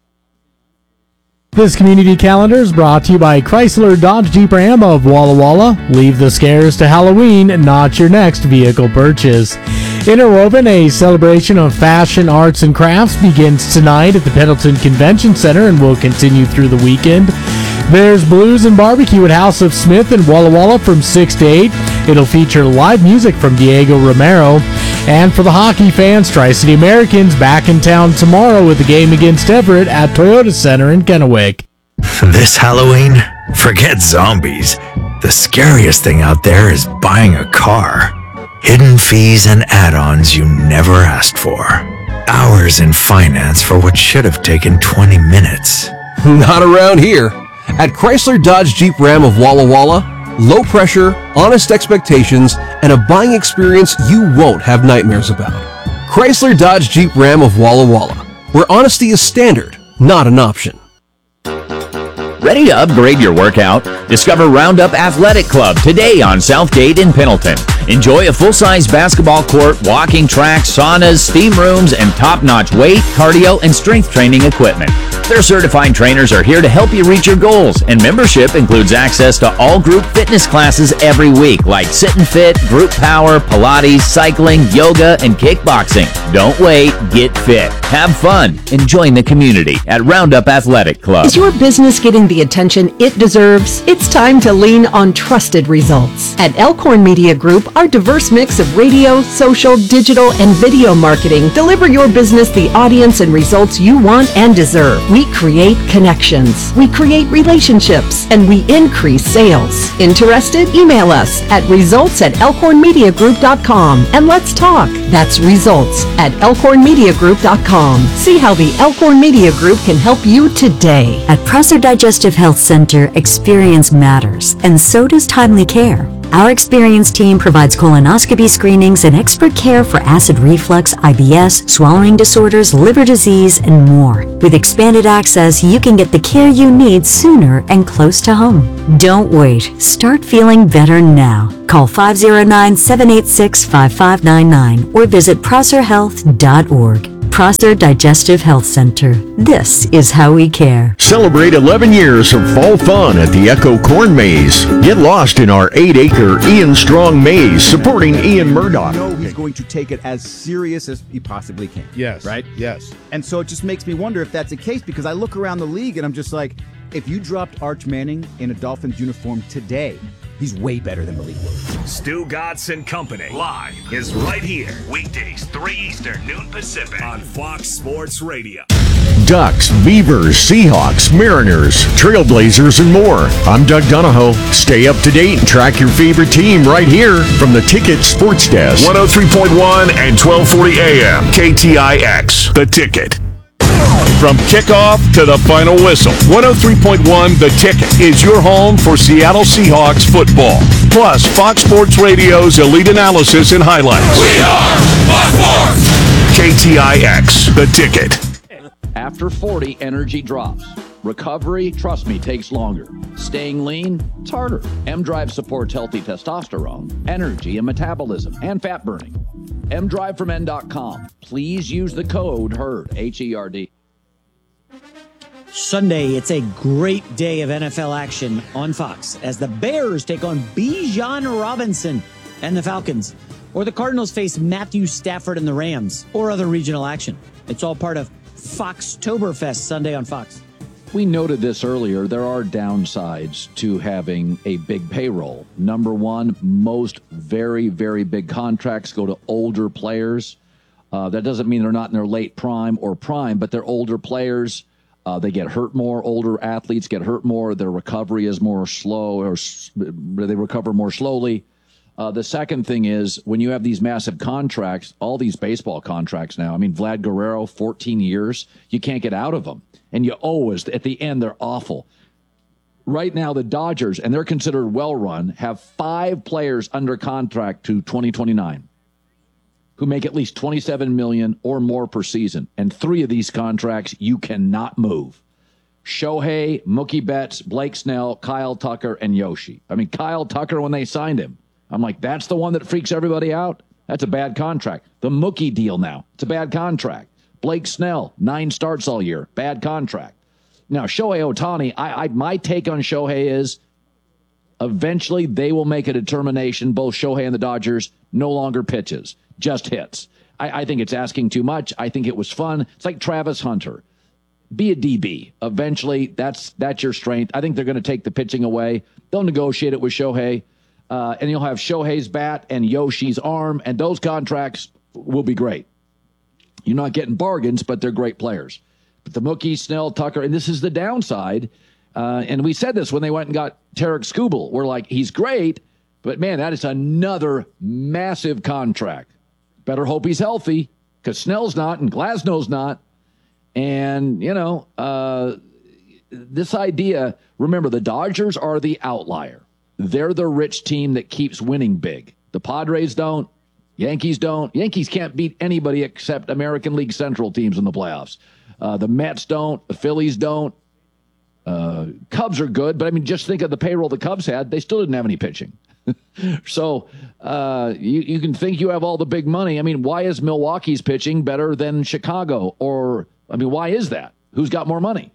[SPEAKER 8] This community calendar is brought to you by Chrysler Dodge Jeep Ram of Walla Walla. Leave the scares to Halloween, not your next vehicle purchase. Interwoven, a celebration of fashion, arts, and crafts, begins tonight at the Pendleton Convention Center and will continue through the weekend. There's Blues and Barbecue at House of Smith in Walla Walla from six to eight. It'll feature live music from Diego Romero. And for the hockey fans, Tri-City Americans back in town tomorrow with the game against Everett at Toyota Center in Kennewick.
[SPEAKER 15] This Halloween, forget zombies. The scariest thing out there is buying a car. Hidden fees and add-ons you never asked for. Hours in finance for what should have taken twenty minutes.
[SPEAKER 16] Not around here. At Chrysler Dodge Jeep Ram of Walla Walla, low pressure, honest expectations, and a buying experience you won't have nightmares about. Chrysler Dodge Jeep Ram of Walla Walla, where honesty is standard, not an option.
[SPEAKER 17] Ready to upgrade your workout? Discover Roundup Athletic Club today on Southgate in Pendleton. Enjoy a full-size basketball court, walking track, saunas, steam rooms, and top-notch weight, cardio, and strength training equipment. Their certified trainers are here to help you reach your goals, and membership includes access to all group fitness classes every week, like Sit and Fit, Group Power, Pilates, cycling, yoga, and kickboxing. Don't wait, get fit, have fun, and join the community at Roundup Athletic Club.
[SPEAKER 18] Is your business getting the attention it deserves? It's time to lean on trusted results. At Elkhorn Media Group, our diverse mix of radio, social, digital, and video marketing deliver your business the audience and results you want and deserve. We create connections, we create relationships, and we increase sales. Interested? Email us at results at elkhorn media group dot com and let's talk. That's results at elkhorn media group dot com. See how the Elkhorn Media Group can help you today.
[SPEAKER 19] At Prosser Digestive Health Center, experience matters, and so does timely care. Our experienced team provides colonoscopy screenings and expert care for acid reflux, I B S, swallowing disorders, liver disease, and more. With expanded access, you can get the care you need sooner and close to home. Don't wait. Start feeling better now. Call five oh nine, seven eight six, five five nine nine or visit prosser health dot org. Prosser Digestive Health Center. This is how we care.
[SPEAKER 20] Celebrate eleven years of fall fun at the Echo Corn Maze. Get lost in our eight acre Ian Strong Maze supporting Ian Murdoch.
[SPEAKER 21] You know he's going to take it as serious as he possibly can.
[SPEAKER 6] Yes.
[SPEAKER 21] Right?
[SPEAKER 6] Yes.
[SPEAKER 21] And so it just makes me wonder if that's the case, because I look around the league and I'm just like, if you dropped Arch Manning in a Dolphins uniform today, he's way better than Malik Willis.
[SPEAKER 5] Stu Gatz and Company live is right here. Weekdays, three Eastern, noon Pacific on Fox Sports Radio.
[SPEAKER 20] Ducks, Beavers, Seahawks, Mariners, Trailblazers, and more. I'm Doug Donahoe. Stay up to date and track your favorite team right here from the Ticket Sports Desk.
[SPEAKER 10] one oh three point one and twelve forty A M. K T I X, The Ticket. From kickoff to the final whistle, one oh three point one The Ticket is your home for Seattle Seahawks football. Plus, Fox Sports Radio's elite analysis and highlights. We are Fox Sports! K T I X, The Ticket.
[SPEAKER 1] After forty, energy drops. Recovery, trust me, takes longer. Staying lean, it's harder. M-Drive supports healthy testosterone, energy, and metabolism, and fat burning. M Drive from N dot com. Please use the code HERD, H E R D.
[SPEAKER 12] Sunday, it's a great day of N F L action on Fox as the Bears take on Bijan Robinson and the Falcons, or the Cardinals face Matthew Stafford and the Rams, or other regional action. It's all part of Foxtoberfest Sunday on Fox.
[SPEAKER 1] We noted this earlier. There are downsides to having a big payroll. Number one, most very, very big contracts go to older players. Uh, that doesn't mean they're not in their late prime or prime, but they're older players. Uh, they get hurt more. Older athletes get hurt more. Their recovery is more slow, or s- they recover more slowly. Uh, the second thing is when you have these massive contracts, all these baseball contracts now. I mean, Vlad Guerrero, fourteen years, you can't get out of them. And you always, at the end, they're awful. Right now, the Dodgers, and they're considered well-run, have five players under contract to twenty twenty-nine who make at least twenty-seven million dollars or more per season. And three of these contracts you cannot move. Shohei, Mookie Betts, Blake Snell, Kyle Tucker, and Yoshi. I mean, Kyle Tucker, when they signed him, I'm like, that's the one that freaks everybody out? That's a bad contract. The Mookie deal now, it's a bad contract. Blake Snell, nine starts all year, bad contract. Now, Shohei Ohtani, I, I, my take on Shohei is eventually they will make a determination, both Shohei and the Dodgers, no longer pitches, just hits. I, I think it's asking too much. I think it was fun. It's like Travis Hunter. Be a D B. Eventually, that's that's your strength. I think they're going to take the pitching away. They'll negotiate it with Shohei. Uh, and you'll have Shohei's bat and Yoshi's arm, and those contracts will be great. You're not getting bargains, but they're great players. But the Mookie, Snell, Tucker, and this is the downside. Uh, and we said this when they went and got Tarek Skubal. We're like, he's great, but man, that is another massive contract. Better hope he's healthy, because Snell's not and Glasnow's not. And, you know, uh, this idea, remember, the Dodgers are the outlier. They're the rich team that keeps winning big. The Padres don't. Yankees don't. Yankees can't beat anybody except American League Central teams in the playoffs. Uh, the Mets don't. The Phillies don't. Uh, Cubs are good, but I mean, just think of the payroll the Cubs had. They still didn't have any pitching. so uh, you, you can think you have all the big money. I mean, why is Milwaukee's pitching better than Chicago? Or, I mean, why is that? Who's got more money?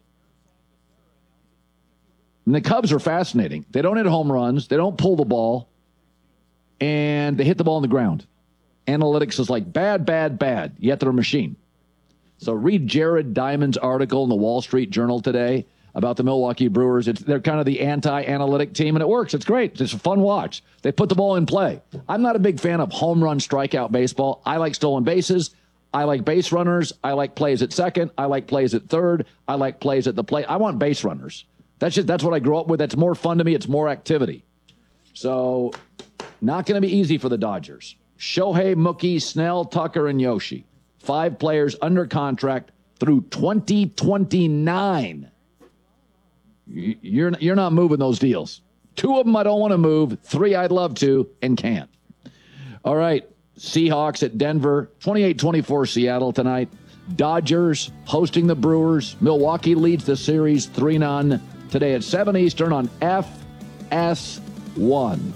[SPEAKER 1] And the Cubs are fascinating. They don't hit home runs. They don't pull the ball. And they hit the ball on the ground. Analytics is like bad, bad, bad, yet they're a machine. So read Jared Diamond's article in the Wall Street Journal today about the Milwaukee Brewers. It's, they're kind of the anti-analytic team, and it works. It's great. It's a fun watch. They put the ball in play. I'm not a big fan of home run strikeout baseball. I like stolen bases. I like base runners. I like plays at second. I like plays at third. I like plays at the plate. I want base runners. That's just that's what I grew up with. That's more fun to me. It's more activity. So, not going to be easy for the Dodgers. Shohei, Mookie, Snell, Tucker, and Yoshi. Five players under contract through twenty twenty-nine. You're, you're not moving those deals. Two of them I don't want to move. Three I'd love to and can't. All right. Seahawks at Denver. twenty-eight twenty-four Seattle tonight. Dodgers hosting the Brewers. Milwaukee leads the series three none today at seven Eastern on F S one.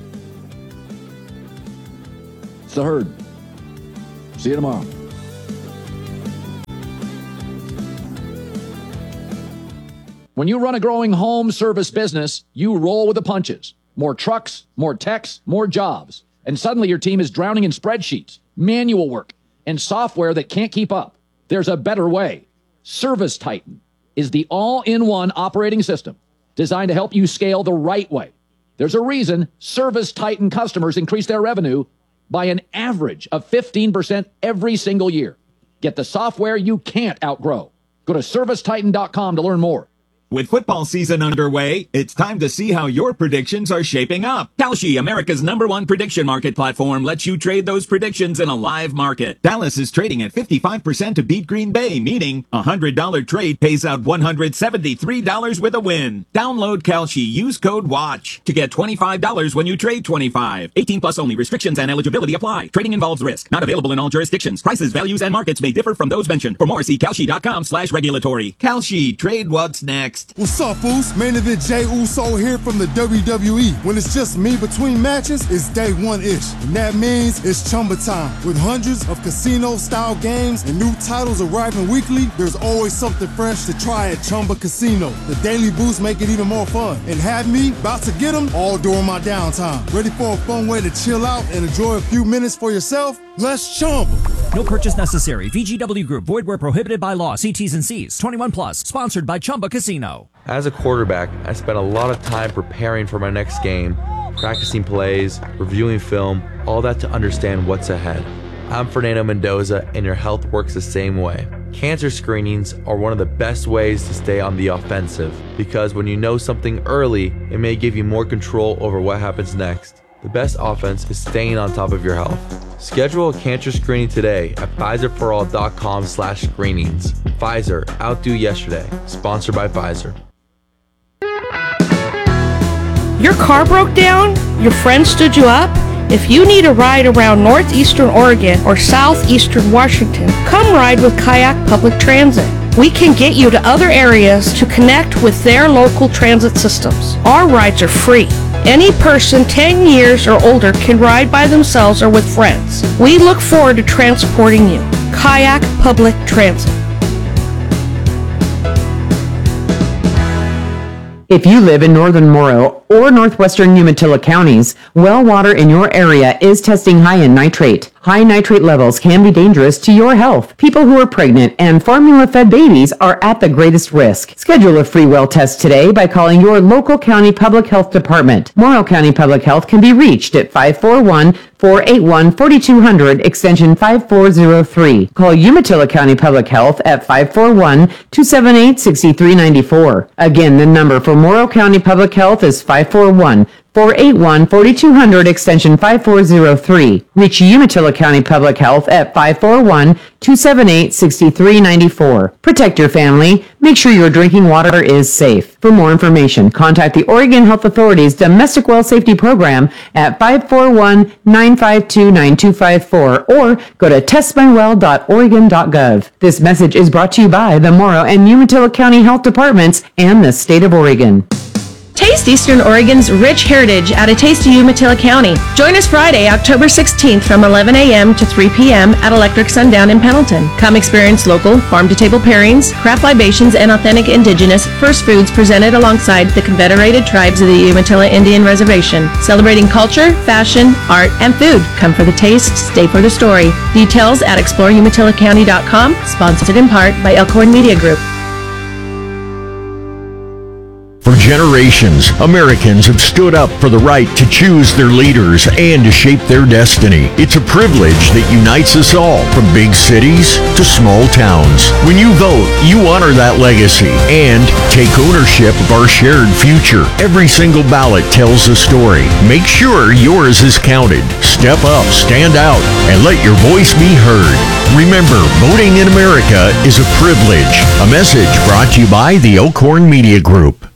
[SPEAKER 1] It's the Herd. See you tomorrow. When you run a growing home service business, you roll with the punches. More trucks, more techs, more jobs. And suddenly your team is drowning in spreadsheets, manual work, and software that can't keep up. There's a better way. Service Titan is the all-in-one operating system designed to help you scale the right way. There's a reason Service Titan customers increase their revenue by an average of fifteen percent every single year. Get the software you can't outgrow. Go to service titan dot com to learn more.
[SPEAKER 2] With football season underway, it's time to see how your predictions are shaping up. Kalshi, America's number one prediction market platform, lets you trade those predictions in a live market. Dallas is trading at fifty-five percent to beat Green Bay, meaning a one hundred dollars trade pays out one hundred seventy-three dollars with a win. Download Kalshi, use code WATCH to get twenty-five dollars when you trade twenty-five dollars. eighteen plus only. Restrictions and eligibility apply. Trading involves risk. Not available in all jurisdictions. Prices, values, and markets may differ from those mentioned. For more, see kalshi dot com slash regulatory. Kalshi, trade what's next.
[SPEAKER 22] What's up, Foos? Main event Jey Uso here from the W W E. When it's just me between matches, it's day one-ish. And that means it's Chumba time. With hundreds of casino-style games and new titles arriving weekly, there's always something fresh to try at Chumba Casino. The daily boosts make it even more fun. And have me about to get them all during my downtime. Ready for a fun way to chill out and enjoy a few minutes for yourself? Let's Chumba.
[SPEAKER 23] No purchase necessary. V G W Group. Void where prohibited by law. See T's and C's. twenty-one plus. Sponsored by Chumba Casino.
[SPEAKER 13] As a quarterback, I spent a lot of time preparing for my next game, practicing plays, reviewing film, all that to understand what's ahead. I'm Fernando Mendoza, and your health works the same way. Cancer screenings are one of the best ways to stay on the offensive, because when you know something early, it may give you more control over what happens next. The best offense is staying on top of your health. Schedule a cancer screening today at Pfizer for all dot com slash screenings. Pfizer, outdo yesterday. Sponsored by Pfizer.
[SPEAKER 24] Your car broke down? Your friend stood you up? If you need a ride around northeastern Oregon or southeastern Washington, come ride with Kayak Public Transit. We can get you to other areas to connect with their local transit systems. Our rides are free. Any person ten years or older can ride by themselves or with friends. We look forward to transporting you. Kayak Public Transit.
[SPEAKER 25] If you live in northern Morrow or northwestern Umatilla counties, well water in your area is testing high in nitrate. High nitrate levels can be dangerous to your health. People who are pregnant and formula-fed babies are at the greatest risk. Schedule a free well test today by calling your local county public health department. Morrow County Public Health can be reached at five four one, four eight one, four two zero zero, extension five four zero three. Call Umatilla County Public Health at five four one, two seven eight, six three nine four. Again, the number for Morrow County Public Health is five four one, four eight one, four two zero zero, extension five four zero three. Reach Umatilla County Public Health at five four one, two seven eight, six three nine four. Protect your family. Make sure your drinking water is safe. For more information, contact the Oregon Health Authority's Domestic Well Safety Program at five four one, nine five two, nine two five four or go to test my well dot oregon dot gov. This message is brought to you by the Morrow and Umatilla County Health Departments and the state of Oregon.
[SPEAKER 24] Taste Eastern Oregon's rich heritage at a Taste of Umatilla County. Join us Friday, October sixteenth from eleven a.m. to three p.m. at Electric Sundown in Pendleton. Come experience local farm-to-table pairings, craft libations, and authentic indigenous first foods presented alongside the Confederated Tribes of the Umatilla Indian Reservation. Celebrating culture, fashion, art, and food. Come for the taste, stay for the story. Details at explore umatilla county dot com. Sponsored in part by Elkhorn Media Group.
[SPEAKER 20] For generations, Americans have stood up for the right to choose their leaders and to shape their destiny. It's a privilege that unites us all, from big cities to small towns. When you vote, you honor that legacy and take ownership of our shared future. Every single ballot tells a story. Make sure yours is counted. Step up, stand out, and let your voice be heard. Remember, voting in America is a privilege. A message brought to you by the Elkhorn Media Group.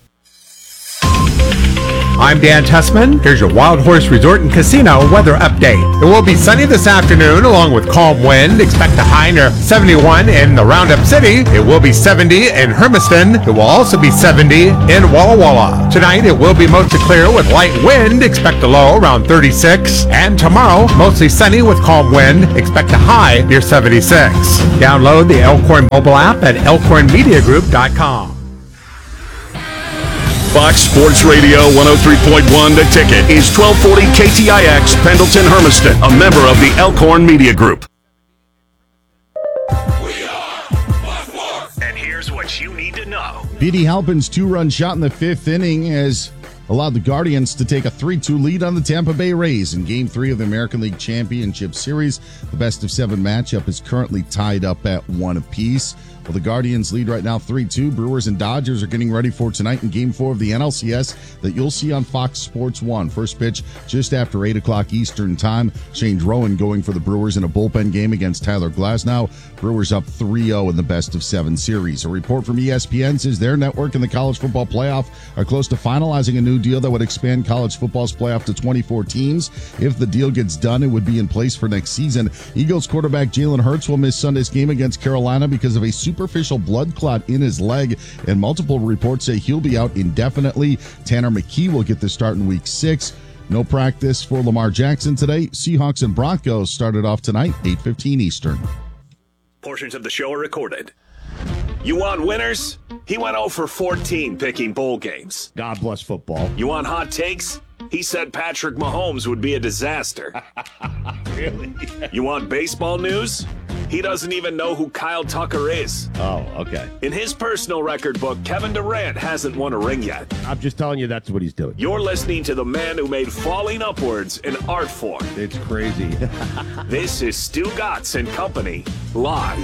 [SPEAKER 3] I'm Dan Tessman. Here's your Wild Horse Resort and Casino weather update. It will be sunny this afternoon along with calm wind. Expect a high near seventy-one in the Roundup City. It will be seventy in Hermiston. It will also be seventy in Walla Walla. Tonight it will be mostly clear with light wind. Expect a low around thirty-six. And tomorrow, mostly sunny with calm wind. Expect a high near seventy-six. Download the Elkhorn mobile app at elkhorn media group dot com.
[SPEAKER 10] Fox Sports Radio one oh three point one The Ticket is twelve forty K T I X Pendleton Hermiston, a member of the Elkhorn Media Group.
[SPEAKER 5] And here's what you need to know.
[SPEAKER 4] B D Halpin's two-run shot in the fifth inning has allowed the Guardians to take a three two lead on the Tampa Bay Rays in Game three of the American League Championship Series. The best-of-seven matchup is currently tied up at one apiece. Well, the Guardians lead right now three two. Brewers and Dodgers are getting ready for tonight in Game four of the N L C S that you'll see on Fox Sports one. First pitch just after eight o'clock Eastern Time. Shane Drowan going for the Brewers in a bullpen game against Tyler Glasnow. Brewers up three oh in the best-of-seven series. A report from E S P N says their network and the College Football Playoff are close to finalizing a new deal that would expand college football's playoff to twenty-four teams. If the deal gets done, it would be in place for next season. Eagles quarterback Jalen Hurts will miss Sunday's game against Carolina because of a superficial blood clot in his leg, and multiple reports say he'll be out indefinitely. Tanner McKee will get the start in week six. No practice for Lamar Jackson today. Seahawks and Broncos started off tonight, eight fifteen Eastern.
[SPEAKER 5] Portions of the show are recorded. You want winners? He went oh for fourteen picking bowl games.
[SPEAKER 4] God bless football.
[SPEAKER 5] You want hot takes? He said Patrick Mahomes would be a disaster.
[SPEAKER 4] Really?
[SPEAKER 5] You want baseball news? He doesn't even know who Kyle Tucker is.
[SPEAKER 4] Oh, okay.
[SPEAKER 5] In his personal record book, Kevin Durant hasn't won a ring yet.
[SPEAKER 4] I'm just telling you that's what he's doing.
[SPEAKER 5] You're listening to the man who made falling upwards an art form.
[SPEAKER 4] It's crazy.
[SPEAKER 5] This is Stu Gatz and Company, live.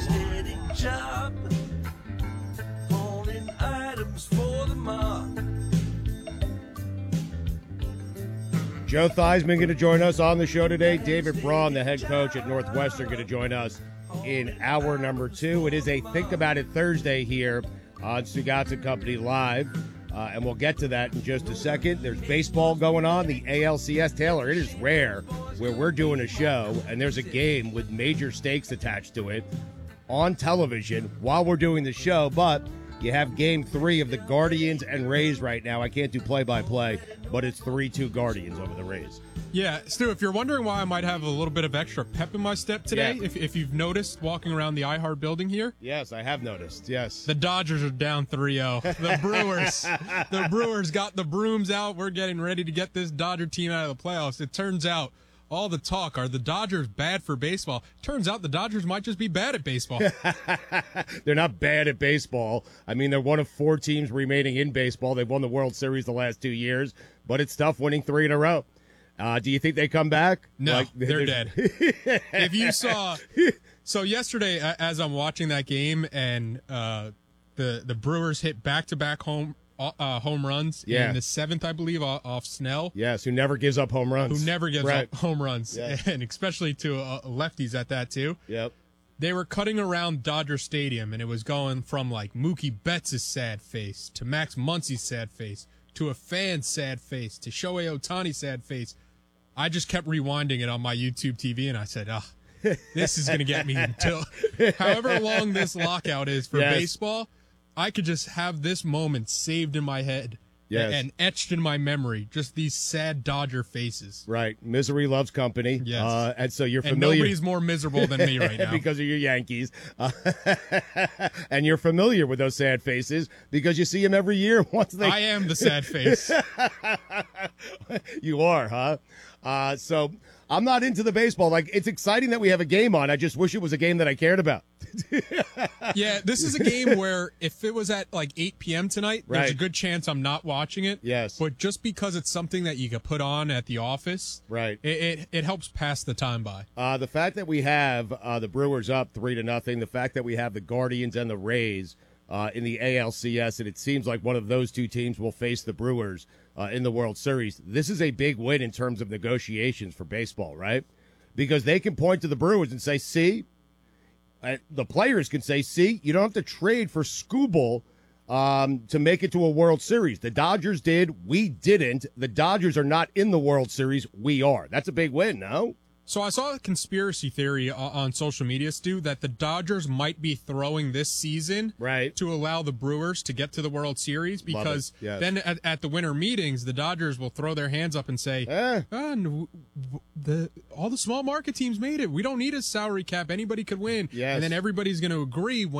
[SPEAKER 6] Joe Theismann going to join us on the show today. David Braun, the head coach at Northwestern, going to join us in hour number two. It is a Think About It Thursday here on Stugatz and Company Live, uh, and we'll get to that in just a second. There's baseball going on, the A L C S. Taylor, it is rare where we're doing a show and there's a game with major stakes attached to it on television while we're doing the show, but you have game three of the Guardians and Rays right now. I can't do play-by-play, but it's three two Guardians over the Rays.
[SPEAKER 7] Yeah, Stu, if you're wondering why I might have a little bit of extra pep in my step today,
[SPEAKER 6] Yeah.
[SPEAKER 7] if, if you've noticed walking around the iHeart building here.
[SPEAKER 6] Yes, I have noticed, yes.
[SPEAKER 7] The Dodgers are down three oh. The Brewers, the Brewers got the brooms out. We're getting ready to get this Dodger team out of the playoffs. It turns out all the talk, are the Dodgers bad for baseball? Turns out the Dodgers might just be bad at baseball.
[SPEAKER 6] They're not bad at baseball. I mean, they're one of four teams remaining in baseball. They've won the World Series the last two years, but it's tough winning three in a row. Uh, do you think they come back?
[SPEAKER 7] No,
[SPEAKER 6] Like,
[SPEAKER 7] they're
[SPEAKER 6] there's-
[SPEAKER 7] dead. If you saw, so yesterday a- as I'm watching that game and uh, the the Brewers hit back-to-back home uh, home runs
[SPEAKER 6] Yeah.
[SPEAKER 7] in the seventh, I believe, off, off Snell.
[SPEAKER 6] Yes, who never gives up home runs.
[SPEAKER 7] Who never gives
[SPEAKER 6] Right.
[SPEAKER 7] up home runs,
[SPEAKER 6] Yeah.
[SPEAKER 7] and especially to uh, lefties at that too.
[SPEAKER 6] Yep.
[SPEAKER 7] They were cutting around Dodger Stadium, and it was going from like Mookie Betts' sad face to Max Muncy's sad face to a fan's sad face to Shohei Ohtani's sad face. I just kept rewinding it on my YouTube T V, and I said, ah, this is going to get me until however long this lockout is for
[SPEAKER 6] Yes.
[SPEAKER 7] baseball. I could just have this moment saved in my head
[SPEAKER 6] Yes.
[SPEAKER 7] and etched in my memory, just these sad Dodger faces.
[SPEAKER 6] Right. Misery loves company.
[SPEAKER 7] Yes.
[SPEAKER 6] Uh, and so you're
[SPEAKER 7] And
[SPEAKER 6] familiar.
[SPEAKER 7] nobody's more miserable than me right now.
[SPEAKER 6] because of your Yankees. Uh, and you're familiar with those sad faces because you see them every year. Once they,
[SPEAKER 7] I am the sad face.
[SPEAKER 6] You are, huh? Uh, so
[SPEAKER 8] I'm not into the baseball. Like, it's exciting that we have a game on. I just wish it was a game that I cared about.
[SPEAKER 7] Yeah, this is a game where if it was at like eight p.m. tonight, there's
[SPEAKER 8] Right.
[SPEAKER 7] a good chance I'm not watching it.
[SPEAKER 8] Yes.
[SPEAKER 7] But just because it's something that you could put on at the office,
[SPEAKER 8] right?
[SPEAKER 7] It it, it helps pass the time by.
[SPEAKER 8] Uh, the fact that we have uh, the Brewers up three to nothing, the fact that we have the Guardians and the Rays uh, in the A L C S, and it seems like one of those two teams will face the Brewers uh, in the World Series. This is a big win in terms of negotiations for baseball, right? Because they can point to the Brewers and say, see, uh, the players can say, see, you don't have to trade for Skubal um, to make it to a World Series. The Dodgers did. We didn't. The Dodgers are not in the World Series. We are. That's a big win, no?
[SPEAKER 7] So I saw a conspiracy theory on social media, Stu, that the Dodgers might be throwing this season
[SPEAKER 8] right.
[SPEAKER 7] to allow the Brewers to get to the World Series because
[SPEAKER 8] yes.
[SPEAKER 7] then at, at the winter meetings, the Dodgers will throw their hands up and say,
[SPEAKER 8] eh.
[SPEAKER 7] oh, no, the all the small market teams made it. We don't need a salary cap. Anybody could win.
[SPEAKER 8] Yes.
[SPEAKER 7] And then everybody's going to agree when